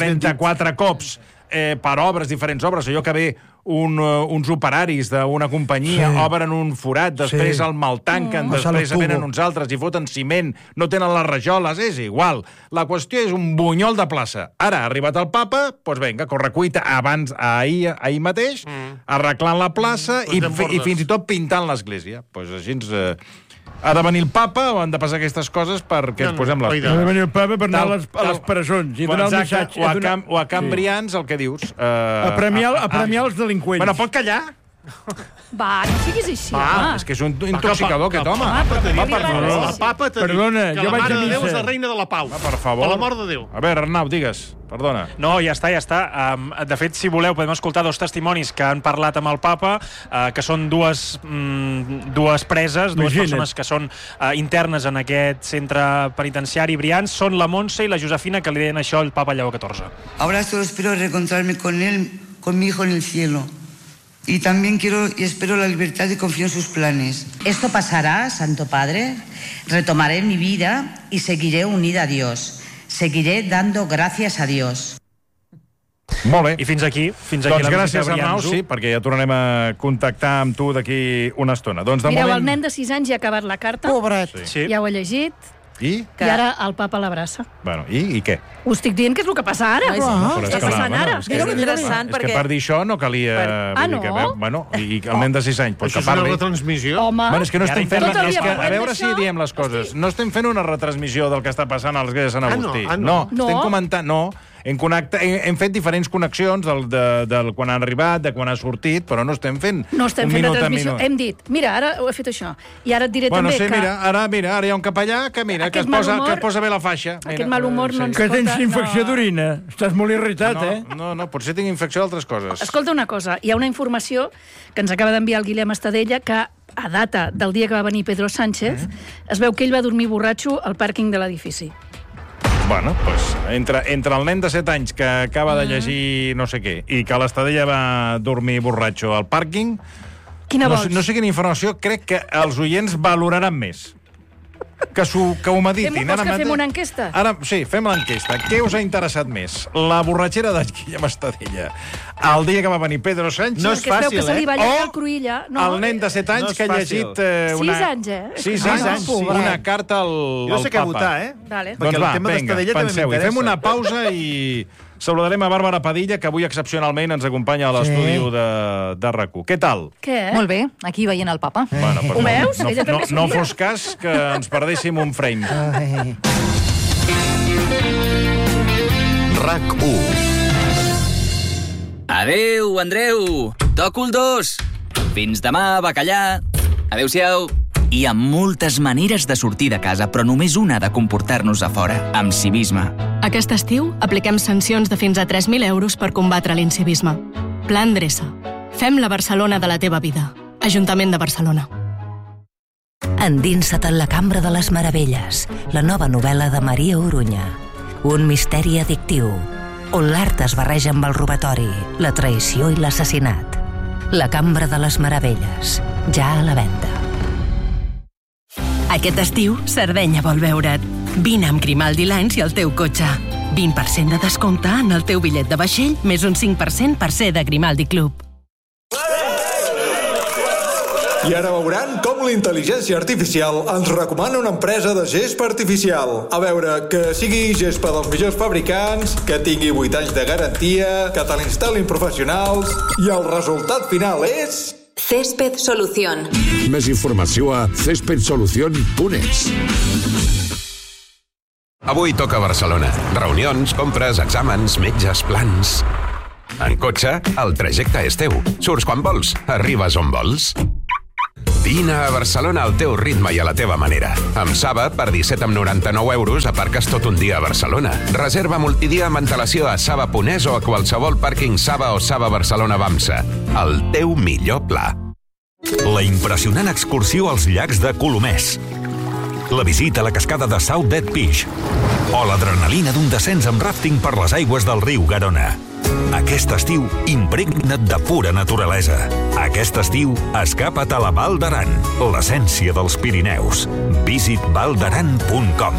34 cops per obres, diferents obres. Allò que ve uns operaris d'una companyia obren un forat, després el maltanquen, després venen uns altres i foten ciment, no tenen les rajoles, és igual. La qüestió és un bunyol de plaça. Ara ha arribat el papa, doncs vinga, correcuita, ahir mateix, arreglant la plaça i fins i tot pintant l'església. Doncs així ha de venir el papa o han de passar aquestes coses perquè ens posem les... Ha de venir el papa per anar a les presons i donar el missatge. O a Can Brians, el que dius. A premiar els delinqüents. Bueno, pot callar? Va, no siguis així, és que és un intoxicador, aquest home. El papa t'ha dit que la Mare de Déu és la reina de la pau. Per favor. Per l'amor de Déu. A veure, Arnau, digues. Perdona. No, ja està. De fet, si voleu, podem escoltar 2 testimonis que han parlat amb el papa, que són dues preses, dues persones que són internes en aquest centre penitenciari Brians. Són la Montse i la Josefina, que li deien això al papa Lleó XIV. Ahora solo espero reencontrarme con él, con mi hijo en el cielo. Y también quiero y espero la libertad y confío en sus planes. Esto pasará, Santo Padre. Retomaré mi vida y seguiré unida a Dios. Seguiré dando gracias a Dios. Molt bé. I fins aquí doncs la gràcies, Arnau, perquè ja tornarem a contactar amb tu d'aquí una estona. Mireu, el nen de 6 anys ja ha acabat la carta. Pobret. Ja ho ha llegit. I ara el papa l'abraça. Bueno, i què? Ho estic dient que és el que passa ara. Està passant ara. És interessant perquè... És que per dir això no calia... no? I el nen de 6 anys, pot que parli... Això és una retransmissió? Home... És que no estem fent... A veure si diem les coses. No estem fent una retransmissió del que està passant a l'església de Sant Agustí. No, estem comentant... No. Hem fet diferents connexions del quan ha arribat, de quan ha sortit, però no estem fent no estem fent la transmissió. Hem dit, mira, ara ho he fet això. I ara et diré també que... Ara hi ha un capellà que es posa bé la faixa. Aquest mal humor no ens pot... Que tens infecció d'orina. Estàs molt irritat, No, potser tinc infecció d'altres coses. Escolta una cosa, hi ha una informació que ens acaba d'enviar el Guillem Estadella que a data del dia que va venir Pedro Sánchez es veu que ell va dormir borratxo al pàrquing de l'edifici. Bueno, doncs, entre el nen de 7 anys que acaba de llegir no sé què i que l'Estadella va dormir borratxo al pàrquing, quina vols? No sé quina informació, crec que els oients valoraran més. Que ho meditin. Vols que fem una enquesta? Ara, sí, fem l'enquesta. Què us ha interessat més? La borratxera de Guillem Estadella el dia que va venir Pedro Sánchez? No és fàcil, o el nen de 7 anys que ha llegit... 6 anys, 6 anys, una carta al papa. Jo sé què votar, Vale. Doncs va, vinga, penseu-hi. Fem una pausa i Saludarem a Bàrbara Padilla, que avui excepcionalment ens acompanya a l'estudi de RAC1. Què tal? Què? Molt bé, aquí veient el papa. Bueno, ho veus? No fos cas que ens perdéssim un frame. RAC1. Adéu, Andreu. Toco el 2. Fins demà, bacallà. Adéu-siau. Hi ha moltes maneres de sortir de casa, però només una de comportar-nos a fora, amb civisme. Aquest estiu apliquem sancions de fins a 3.000 euros per combatre l'incivisme. Pla Endreça. Fem la Barcelona de la teva vida. Ajuntament de Barcelona. Endinsa't en la Cambra de les Meravelles, la nova novel·la de Maria Orunya. Un misteri addictiu, on l'art es barreja amb el robatori, la traïció i l'assassinat. La Cambra de les Meravelles, ja a la venda. Aquest estiu, Sardenya vol veure't. Vine amb Grimaldi Lines i el teu cotxe. 20% de descompte en el teu bitllet de vaixell, més un 5% per ser de Grimaldi Club. I ara veuran com la intel·ligència artificial ens recomana una empresa de gespa artificial. A veure, que sigui gespa dels millors fabricants, que tingui 8 anys de garantia, que te l'instal·lin professionals, i el resultat final és... Césped Solución. Més informació a cespedsolucion.es. Avui toca Barcelona. Reunions, compres, exàmens, metges, plans... En cotxe, el trajecte és teu. Surts quan vols, arribes on vols. Vine a Barcelona al teu ritme i a la teva manera. Amb Saba, per 17,99 euros, aparques tot un dia a Barcelona. Reserva multidia amb antelació a Saba.es o a qualsevol pàrquing Saba o Saba Barcelona Bamsa. El teu millor pla. La impressionant excursió als llacs de Colomers. La visita a la cascada de South Dead Fish. O l'adrenalina d'un descens amb ràfting per les aigües del riu Garona. Aquest estiu, impregna't de pura naturalesa. Aquest estiu, escapa't a la Val d'Aran, l'essència dels Pirineus. Visit valdaran.com.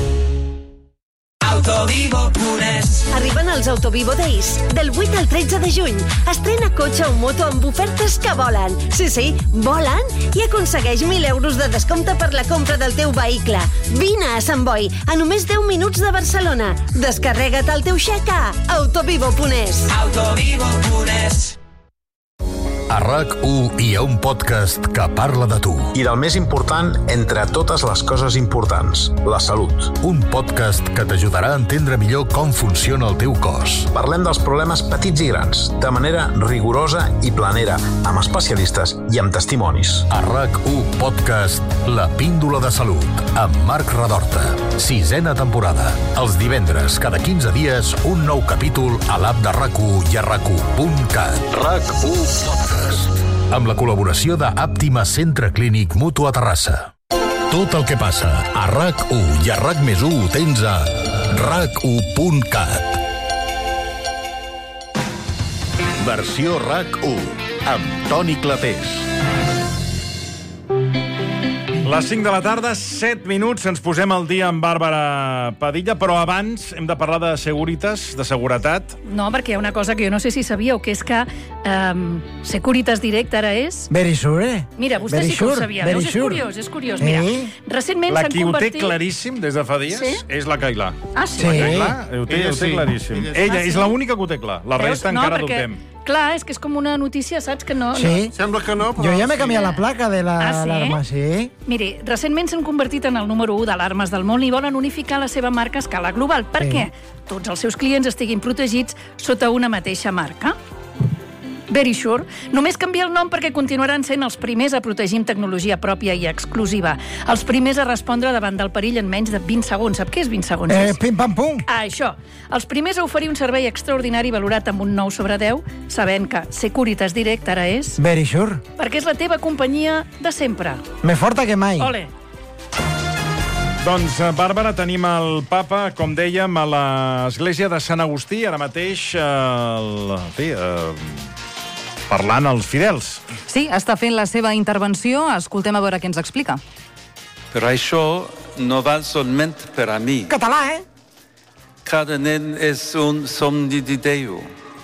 Autovivo.es. Arriben els Autovivo Days, del 8 al 13 de juny. Estrena cotxe o moto amb ofertes que volen. Sí, volen, i aconsegueix 1.000 euros de descompte per la compra del teu vehicle. Vine a Sant Boi, a només 10 minuts de Barcelona. Descarrega't el teu xec a Autovivo.es. Autovivo.es. A RAC1 hi ha un podcast que parla de tu. I del més important entre totes les coses importants, la salut. Un podcast que t'ajudarà a entendre millor com funciona el teu cos. Parlem dels problemes petits i grans, de manera rigorosa i planera, amb especialistes i amb testimonis. A RAC1 Podcast, La Píndola de Salut, amb Marc Redorta. 6a temporada. Els divendres, cada 15 dies, un nou capítol a l'app de RAC1 i a RAC1.cat. RAC1 Podcast. Amb la col·laboració d'Àptima Centre Clínic Mutu a Terrassa. Tot el que passa a RAC1 i a RAC+1 ho tens a RAC1.cat. Versió RAC1 amb Toni Clapés. Les 5 de la tarda, 7 minuts, ens posem al dia amb Bàrbara Padilla, però abans hem de parlar de Securitas, de seguretat. No, perquè hi ha una cosa que jo no sé si sabíeu, que és que Securitas Direct ara és... Verisure, eh? Mira, vostè sí que ho sabia, veus? És curiós. Mira, recentment s'han convertit... La qui ho té claríssim des de fa dies és la Cailà. Ah, sí? La Cailà ho té claríssim. Ella és l'única que ho té clar, la resta encara dubtem. Clar, és que és com una notícia, saps? Que no... Sí. Sembla que no, però... Jo ja m'he canviat la placa de l'alarma, sí. Miri, recentment s'han convertit en el número 1 d'alarmes del món i volen unificar la seva marca a escala global. Per què? Tots els seus clients estiguin protegits sota una mateixa marca. Verisure. Només canvia el nom perquè continuaran sent els primers a protegir amb tecnologia pròpia i exclusiva. Els primers a respondre davant del perill en menys de 20 segons. Sap què és 20 segons? Pim-pam-pum. Això. Els primers a oferir un servei extraordinari valorat amb un 9/10, sabent que Securitas Direct ara és... Verisure. Perquè és la teva companyia de sempre. Més forta que mai. Ole. Doncs, Bàrbara, tenim el papa, com dèiem, a l'església de Sant Agustí, ara mateix, parlant als fidels. Sí, està fent la seva intervenció. Escoltem a veure què ens explica. Però això no val solament per a mi. Català, eh? Cada nen és un somni de Déu.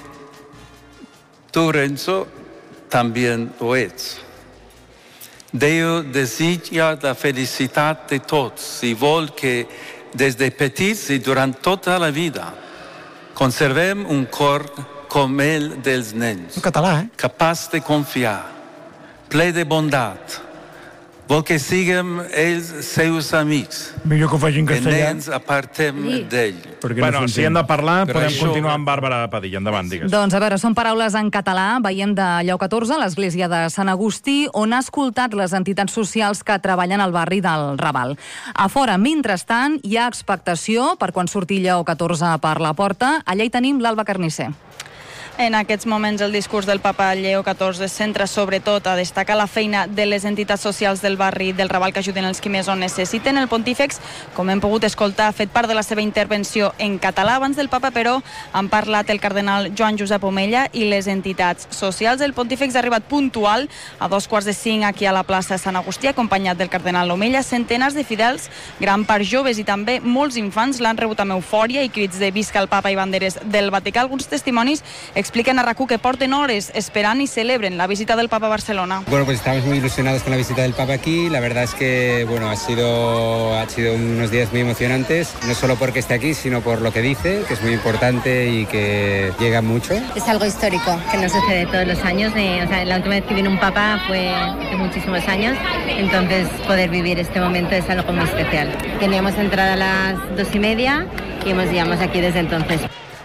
Tu, Renzo, també ho ets. Déu desitja la felicitat de tots i vol que des de petits i durant tota la vida Conservem un cor com el dels nens. En català, Capaç de confiar, ple de bondat. Vol que siguem ells seus amics. Millor que ho facin Que castellà. nens apartem d'ell. Bueno, si hem de parlar, podem continuar amb Bàrbara Padilla. Endavant, digues. Doncs, a veure, són paraules en català. Veiem de Lleó 14, l'església de Sant Agustí, on ha escoltat les entitats socials que treballen al barri del Raval. A fora, mentrestant, hi ha expectació per quan surti Lleó 14 per la porta. Allà hi tenim l'Alba Carnisser. En aquests moments el discurs del papa Lleó XIV es centra sobretot a destacar la feina de les entitats socials del barri del Raval que ajuden els qui més ho necessiten. El pontífex, com hem pogut escoltar, ha fet part de la seva intervenció en català. Abans del papa, però, han parlat el cardenal Joan Josep Omella i les entitats socials. El pontífex ha arribat puntual a 4:45 aquí a la plaça Sant Agustí, acompanyat del cardenal Omella. Centenars de fidels, gran part joves i també molts infants, l'han rebut amb eufòria i crits de visca el papa i banderes del Vaticà. Alguns testimonis expliquen a RAC1 que porten hores esperant y celebren la visita del Papa a Barcelona. Bueno, pues estamos muy ilusionados con la visita del Papa aquí. La verdad es que bueno, ha sido unos días muy emocionantes, no solo porque esté aquí, sino por lo que dice, que es muy importante y que llega mucho. Es algo histórico, que no sucede todos los años. La última vez que vino un Papa fue hace muchísimos años, entonces poder vivir este momento es algo muy especial. Teníamos entrada a las 2:30 y llevamos aquí desde entonces.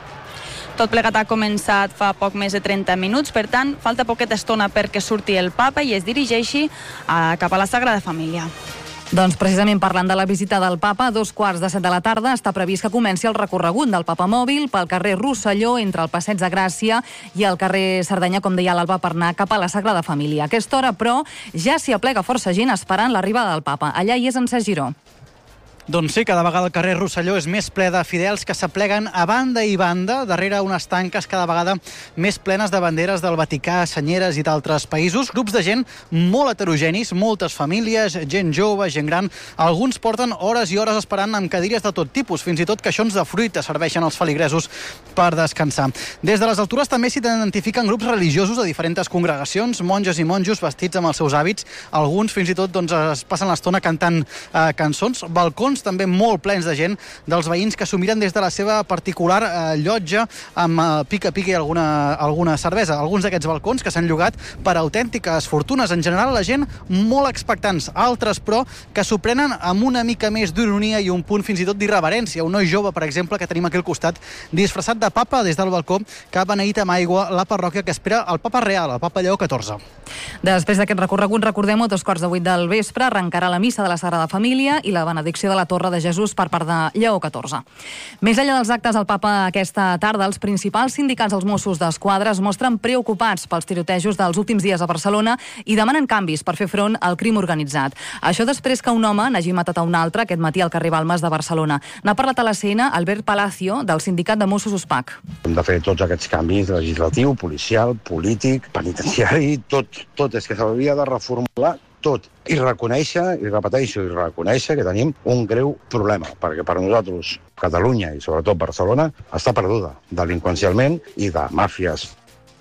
Tot plegat ha començat fa poc més de 30 minuts, per tant, falta poqueta estona perquè surti el papa i es dirigeixi cap a la Sagrada Família. Doncs precisament parlant de la visita del papa, a 2:15 de la tarda està previst que comenci el recorregut del papa mòbil pel carrer Rosselló entre el Passeig de Gràcia i el carrer Cerdanya, com deia l'Alba, per anar cap a la Sagrada Família. A aquesta hora, però, ja s'hi aplega força gent esperant l'arribada del papa. Allà hi és en Cesc Giró. Doncs sí, cada vegada el carrer Rosselló és més ple de fidels que s'apleguen a banda i banda darrere unes tanques cada vegada més plenes de banderes del Vaticà, senyeres i d'altres països. Grups de gent molt heterogenis, moltes famílies, gent jove, gent gran. Alguns porten hores i hores esperant amb cadires de tot tipus, fins i tot caixons de fruita serveixen als feligresos per descansar. Des de les altures també s'hi identifiquen grups religiosos de diferents congregacions, monges i monjos vestits amb els seus hàbits. Alguns fins i tot es passen l'estona cantant cançons. Balcons també molt plens de gent, dels veïns que s'ho miren des de la seva particular llotja amb pica-pica i alguna cervesa. Alguns d'aquests balcons que s'han llogat per autèntiques fortunes. En general, la gent molt expectants. Altres, però, que s'ho prenen amb una mica més d'ironia i un punt fins i tot d'irreverència. Un noi jove, per exemple, que tenim aquí al costat, disfressat de papa des del balcó, que ha beneït amb aigua la parròquia que espera el papa real, el papa Lleó XIV. Després d'aquest recorregut, recordem-ho, a 2:15 del vespre arrencarà la missa de la Sagrada Família i la benedicció de la Torre de Jesús per part de Lleó XIV. Més enllà dels actes del papa aquesta tarda, els principals sindicats dels Mossos d'Esquadra es mostren preocupats pels tirotejos dels últims dies a Barcelona i demanen canvis per fer front al crim organitzat. Això després que un home n'hagi matat a un altre aquest matí al carrer Balmes de Barcelona. N'ha parlat a l'escena Albert Palacio, del sindicat de Mossos USPAC. Hem de fer tots aquests canvis legislatiu, policial, polític, penitenciari, tot és que s'hauria de reformular tot i reconèixer, i repeteixo, i reconèixer que tenim un greu problema, perquè per nosaltres Catalunya i sobretot Barcelona està perduda delinqüencialment i de màfies.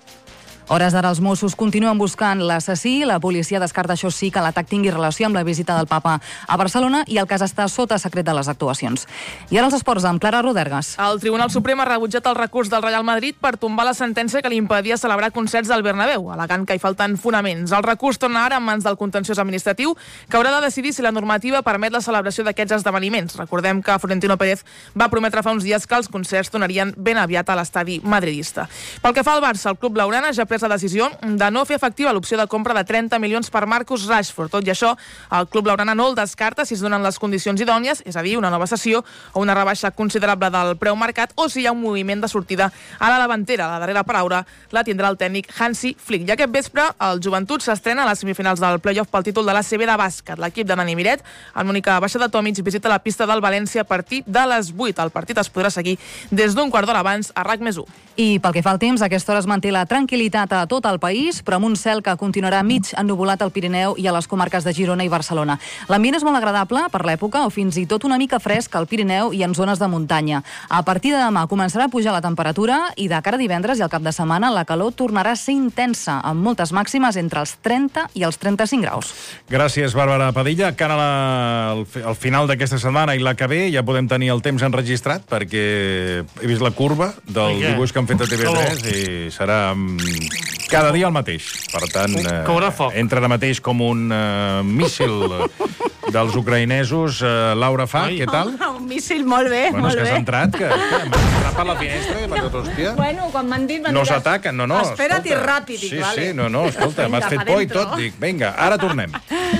Hores d'ara els Mossos continuen buscant l'assassí. La policia descarta, això sí, que l'atac tingui relació amb la visita del papa a Barcelona i el cas està sota secret de les actuacions. I ara els esports amb Clara Rodergas. El Tribunal Suprem ha rebutjat el recurs del Real Madrid per tombar la sentència que li impedia celebrar concerts al Bernabéu, al·legant que hi falten fonaments. El recurs torna ara en mans del contenciós administratiu, que haurà de decidir si la normativa permet la celebració d'aquests esdeveniments. Recordem que Florentino Pérez va prometre fa uns dies que els concerts tornarien ben aviat a l'estadi madridista. Pel que fa al Barça, el club blaugrana ja la decisió de no fer efectiva l'opció de compra de 30 milions per Marcus Rashford. Tot i això, el club blaugrana no el descarta si es donen les condicions idònies, és a dir, una nova cessió o una rebaixa considerable del preu marcat, o si hi ha un moviment de sortida a la davantera. La darrera paraula la tindrà el tècnic Hansi Flick. I aquest vespre, el Joventut s'estrena a les semifinals del play-off pel títol de l'ACB de bàsquet. L'equip de Dani Miret, amb l'única baixa de Tomic, visita la pista del València a partir de les 8. El partit es podrà seguir des d'un quart d'hora abans a RAC+1. I pel que fa al temps, a aquesta hora es manté la tranquil·litat assolellat a tot el país, però amb un cel que continuarà mig ennuvolat al Pirineu i a les comarques de Girona i Barcelona. L'ambient és molt agradable per l'època o fins i tot una mica fresc al Pirineu i en zones de muntanya. A partir de demà començarà a pujar la temperatura i de cara a divendres i al cap de setmana la calor tornarà a ser intensa, amb moltes màximes entre els 30 i els 35 graus. Gràcies, Bàrbara Padilla. Cara al final d'aquesta setmana i la que ve ja podem tenir el temps enregistrat, perquè he vist la curva del dibuix que han fet a TV3 i serà cada dia el mateix. Per tant, entra ara mateix com un míssil dels ucraïnesos. Laura Fa, què tal? Un míssil, molt bé, bueno, molt bé. És que has entrat, que m'has entrat per la finestra, que per tot, hòstia. Bueno, quan m'han dit... No s'ataquen, no. Espera't i ràpid, dic, vale. Sí, no, escolta, m'has fet por i tot, dic, vinga, ara tornem.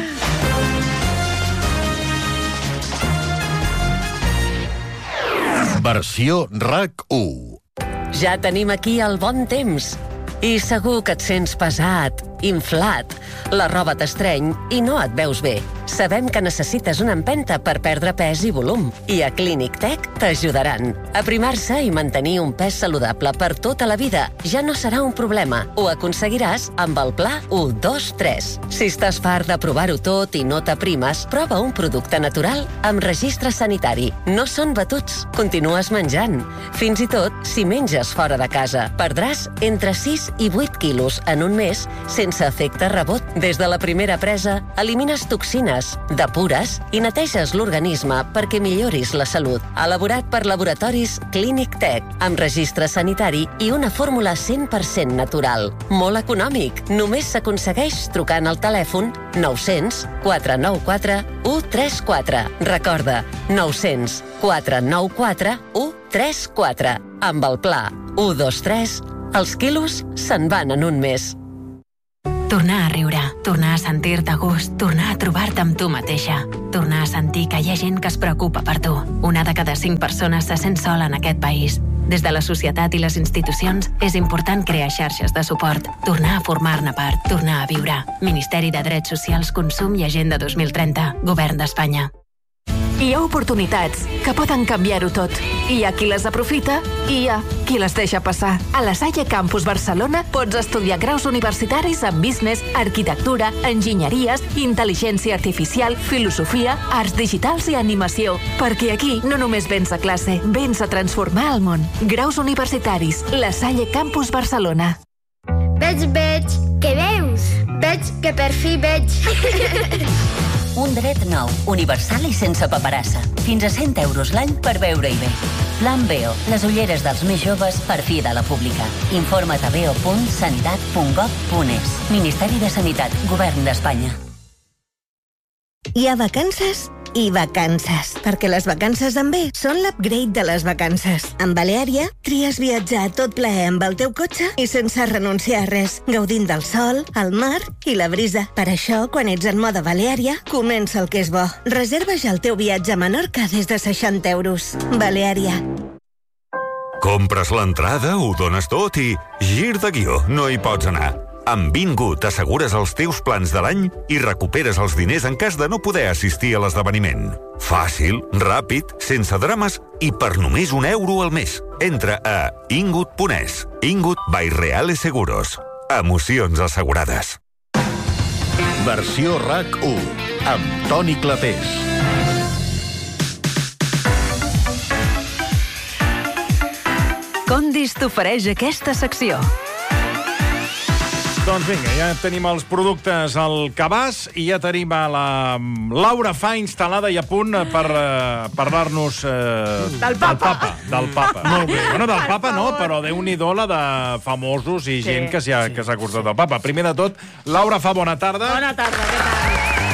Versió RAC1. Ja tenim aquí el bon temps. I segur que et sents pesat, inflat, la roba t'estreny i no et veus bé. Sabem que necessites una empenta per perdre pes i volum. I a Clínic Tec t'ajudaran. Aprimar-se i mantenir un pes saludable per tota la vida ja no serà un problema. Ho aconseguiràs amb el pla 1-2-3. Si estàs fart de provar-ho tot i no t'aprimes, prova un producte natural amb registre sanitari. No són batuts. Continues menjant. Fins i tot si menges fora de casa. Perdràs entre 6 i 8 quilos en un mes sense efecte rebot. Des de la primera presa, elimines toxines, depures i neteges l'organisme perquè milloris la salut. Elaborat per laboratoris Clínic Tec, amb registre sanitari i una fórmula 100% natural. Molt econòmic. Només s'aconsegueix trucant al telèfon 900 494 134. Recorda, 900 494 134. Amb el pla 1-2-3, els quilos se'n van en un mes. Tornar a riure, tornar a sentir-te a gust, tornar a trobar-te amb tu mateixa, tornar a sentir que hi ha gent que es preocupa per tu. 1 de cada 5 persones se sent sola en aquest país. Des de la societat i les institucions és important crear xarxes de suport, tornar a formar-ne part, tornar a viure. Ministeri de Drets Socials, Consum i Agenda 2030, Govern d'Espanya. Hi ha oportunitats que poden canviar-ho tot. Hi ha qui les aprofita i hi ha qui les deixa passar. A la Salle Campus Barcelona pots estudiar graus universitaris en business, arquitectura, enginyeries, intel·ligència artificial, filosofia, arts digitals i animació. Perquè aquí no només vens a classe, vens a transformar el món. Graus universitaris, la Salle Campus Barcelona. Veig, què veus? Veig que per fi veig. Un dret nou, universal i sense paperassa. Fins a 100 euros l'any per veure-hi bé. Plan BEO, les ulleres dels més joves per fi de la pública. Informa't a beo.sanitat.gov.es. Ministeri de Sanitat, Govern d'Espanya. Hi ha vacances i vacances, perquè les vacances en B són l'upgrade de les vacances. Amb Baleària, tries viatjar a tot plaer amb el teu cotxe i sense renunciar a res, gaudint del sol, el mar i la brisa. Per això, quan ets en mode Baleària, comença el que és bo. Reserva ja el teu viatge a Menorca des de 60 euros. Baleària. Compres l'entrada, ho dones tot i gir de guió, no hi pots anar. Amb Bingo t'assegures els teus plans de l'any i recuperes els diners en cas de no poder assistir a l'esdeveniment. Fàcil, ràpid, sense drames i per només €1 al mes. Entra a ingut.es. Ingut by Reales Seguros. Emocions assegurades. Versió RAC1 amb Toni Clapés. Condis t'ofereix aquesta secció. Doncs vinga, ja tenim els productes al cabàs i ja tenim a la Laura Fa instal·lada i a punt per parlar-nos del papa. Del papa. Molt bé. Bueno, del papa no, però Déu-n'hi-do la de famosos i gent que s'ha acostat del papa. Primer de tot, Laura Fa, bona tarda. Bona tarda, què tal?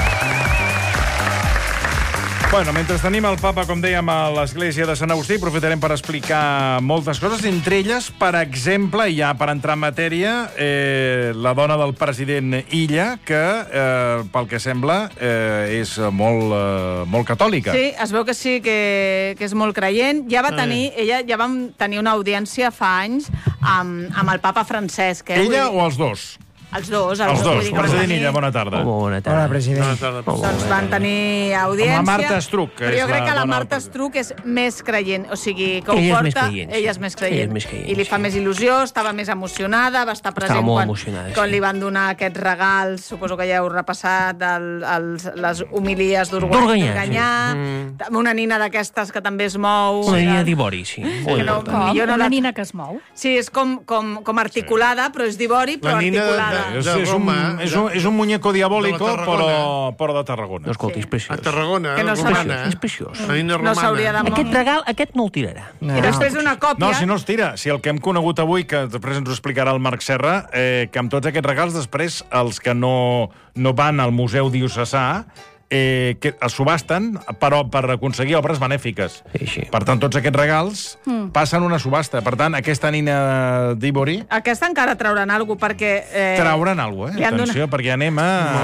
Bueno, mentre tenim el papa, com dèiem, a l'església de Sant Agustí, aprofitarem per explicar moltes coses, entre elles, per exemple, i ja per entrar en matèria, la dona del president Illa, que, pel que sembla, és molt catòlica. Sí, es veu que sí, que és molt creient. Ella ja vam tenir una audiència fa anys amb el papa Francesc. Ella o els dos? Els dos. President Illa, bona tarda. Bona tarda. Hola, president. Doncs van tenir audiència. Amb la Marta Estruch, que però jo és crec que la dona Marta Estruch és més creient. O sigui, que ho Ella és porta... més creient, sí. Ella és més creient. Ella és més creient, I li fa més il·lusió, estava més emocionada, va estar present quan li van donar aquests regals, suposo que ja heu repassat, les homilies d'Organyà, una nina d'aquestes que també es mou. Una nina d'ivori, sí. Una nina que es mou? Sí, és com articulada, però és d'ivori, però articulada. És un muñeco diabólico, però de Tarragona. No, escolta, és preciós. A Tarragona, és preciós. No s'hauria de moure. Aquest regal, aquest no el tirarà. I després d'una còpia... No, si no els tira. Si el que hem conegut avui, que després ens ho explicarà el Marc Serra, que amb tots aquests regals, després, els que no van al Museu Diocesà, que es subasten però per aconseguir obres benèfiques. Sí. Per tant, tots aquests regals passen una subhasta. Per tant, aquesta nina d'Ivori... Aquesta encara trauran alguna cosa, perquè... Trauran alguna cosa, Atenció, perquè anem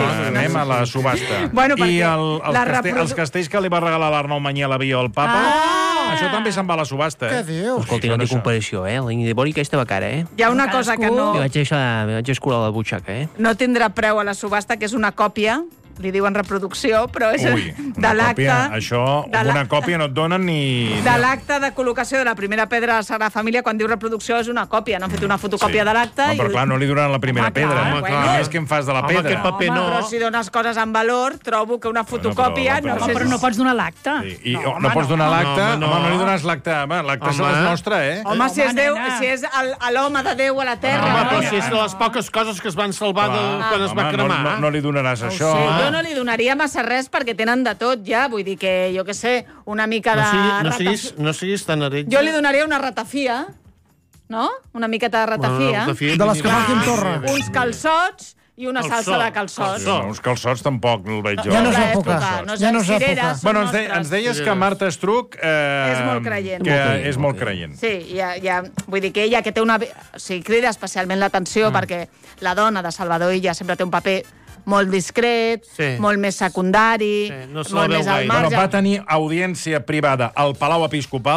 a la subhasta. Bueno, I els castells que li va regalar l'Arnau Mañé a l'avió al papa, això també se'n va a la subhasta. Què dius? Escolta, no té comparació, La nina d'ivori aquesta va cara, Hi ha una cosa que no... Me vaig escurar la butxaca, No tindrà preu a la subhasta, que és una còpia, li diuen reproducció, però és de l'acte... Això, una còpia no et donen ni... De l'acte de col·locació de la primera pedra de la Sagrada Família, quan diu reproducció, és una còpia. No han fet una fotocòpia de l'acte. Però clar, no li donaran la primera pedra. A més, què en fas de la pedra? Aquest paper no. Però si dones coses en valor, trobo que una fotocòpia... Però no pots donar l'acte. No pots donar l'acte? Home, no li dones l'acte. L'acte és nostre, Home, si és l'home de Déu a la terra... Home, però si és de les poques coses que es van salvar quan es va cremar. No li donaràs això. Jo no li donaria massa res perquè tenen de tot ja, vull dir que, jo què sé, una mica de... No siguis tan heretge. Jo li donaria una ratafia, no? Una miqueta de ratafia. De les que fa Quim Torra. Uns calçots i una salsa de calçots. Uns calçots tampoc el veig jo. Ja no és època. Ja no és època. Bueno, ens deies que Marta Estruch... És molt creient. Que és molt creient. Sí, vull dir que ella que té una... O sigui, crida especialment l'atenció perquè la dona de Salvador Illa sempre té un paper molt discret, molt més secundari, molt més al marge. Va tenir audiència privada al Palau Episcopal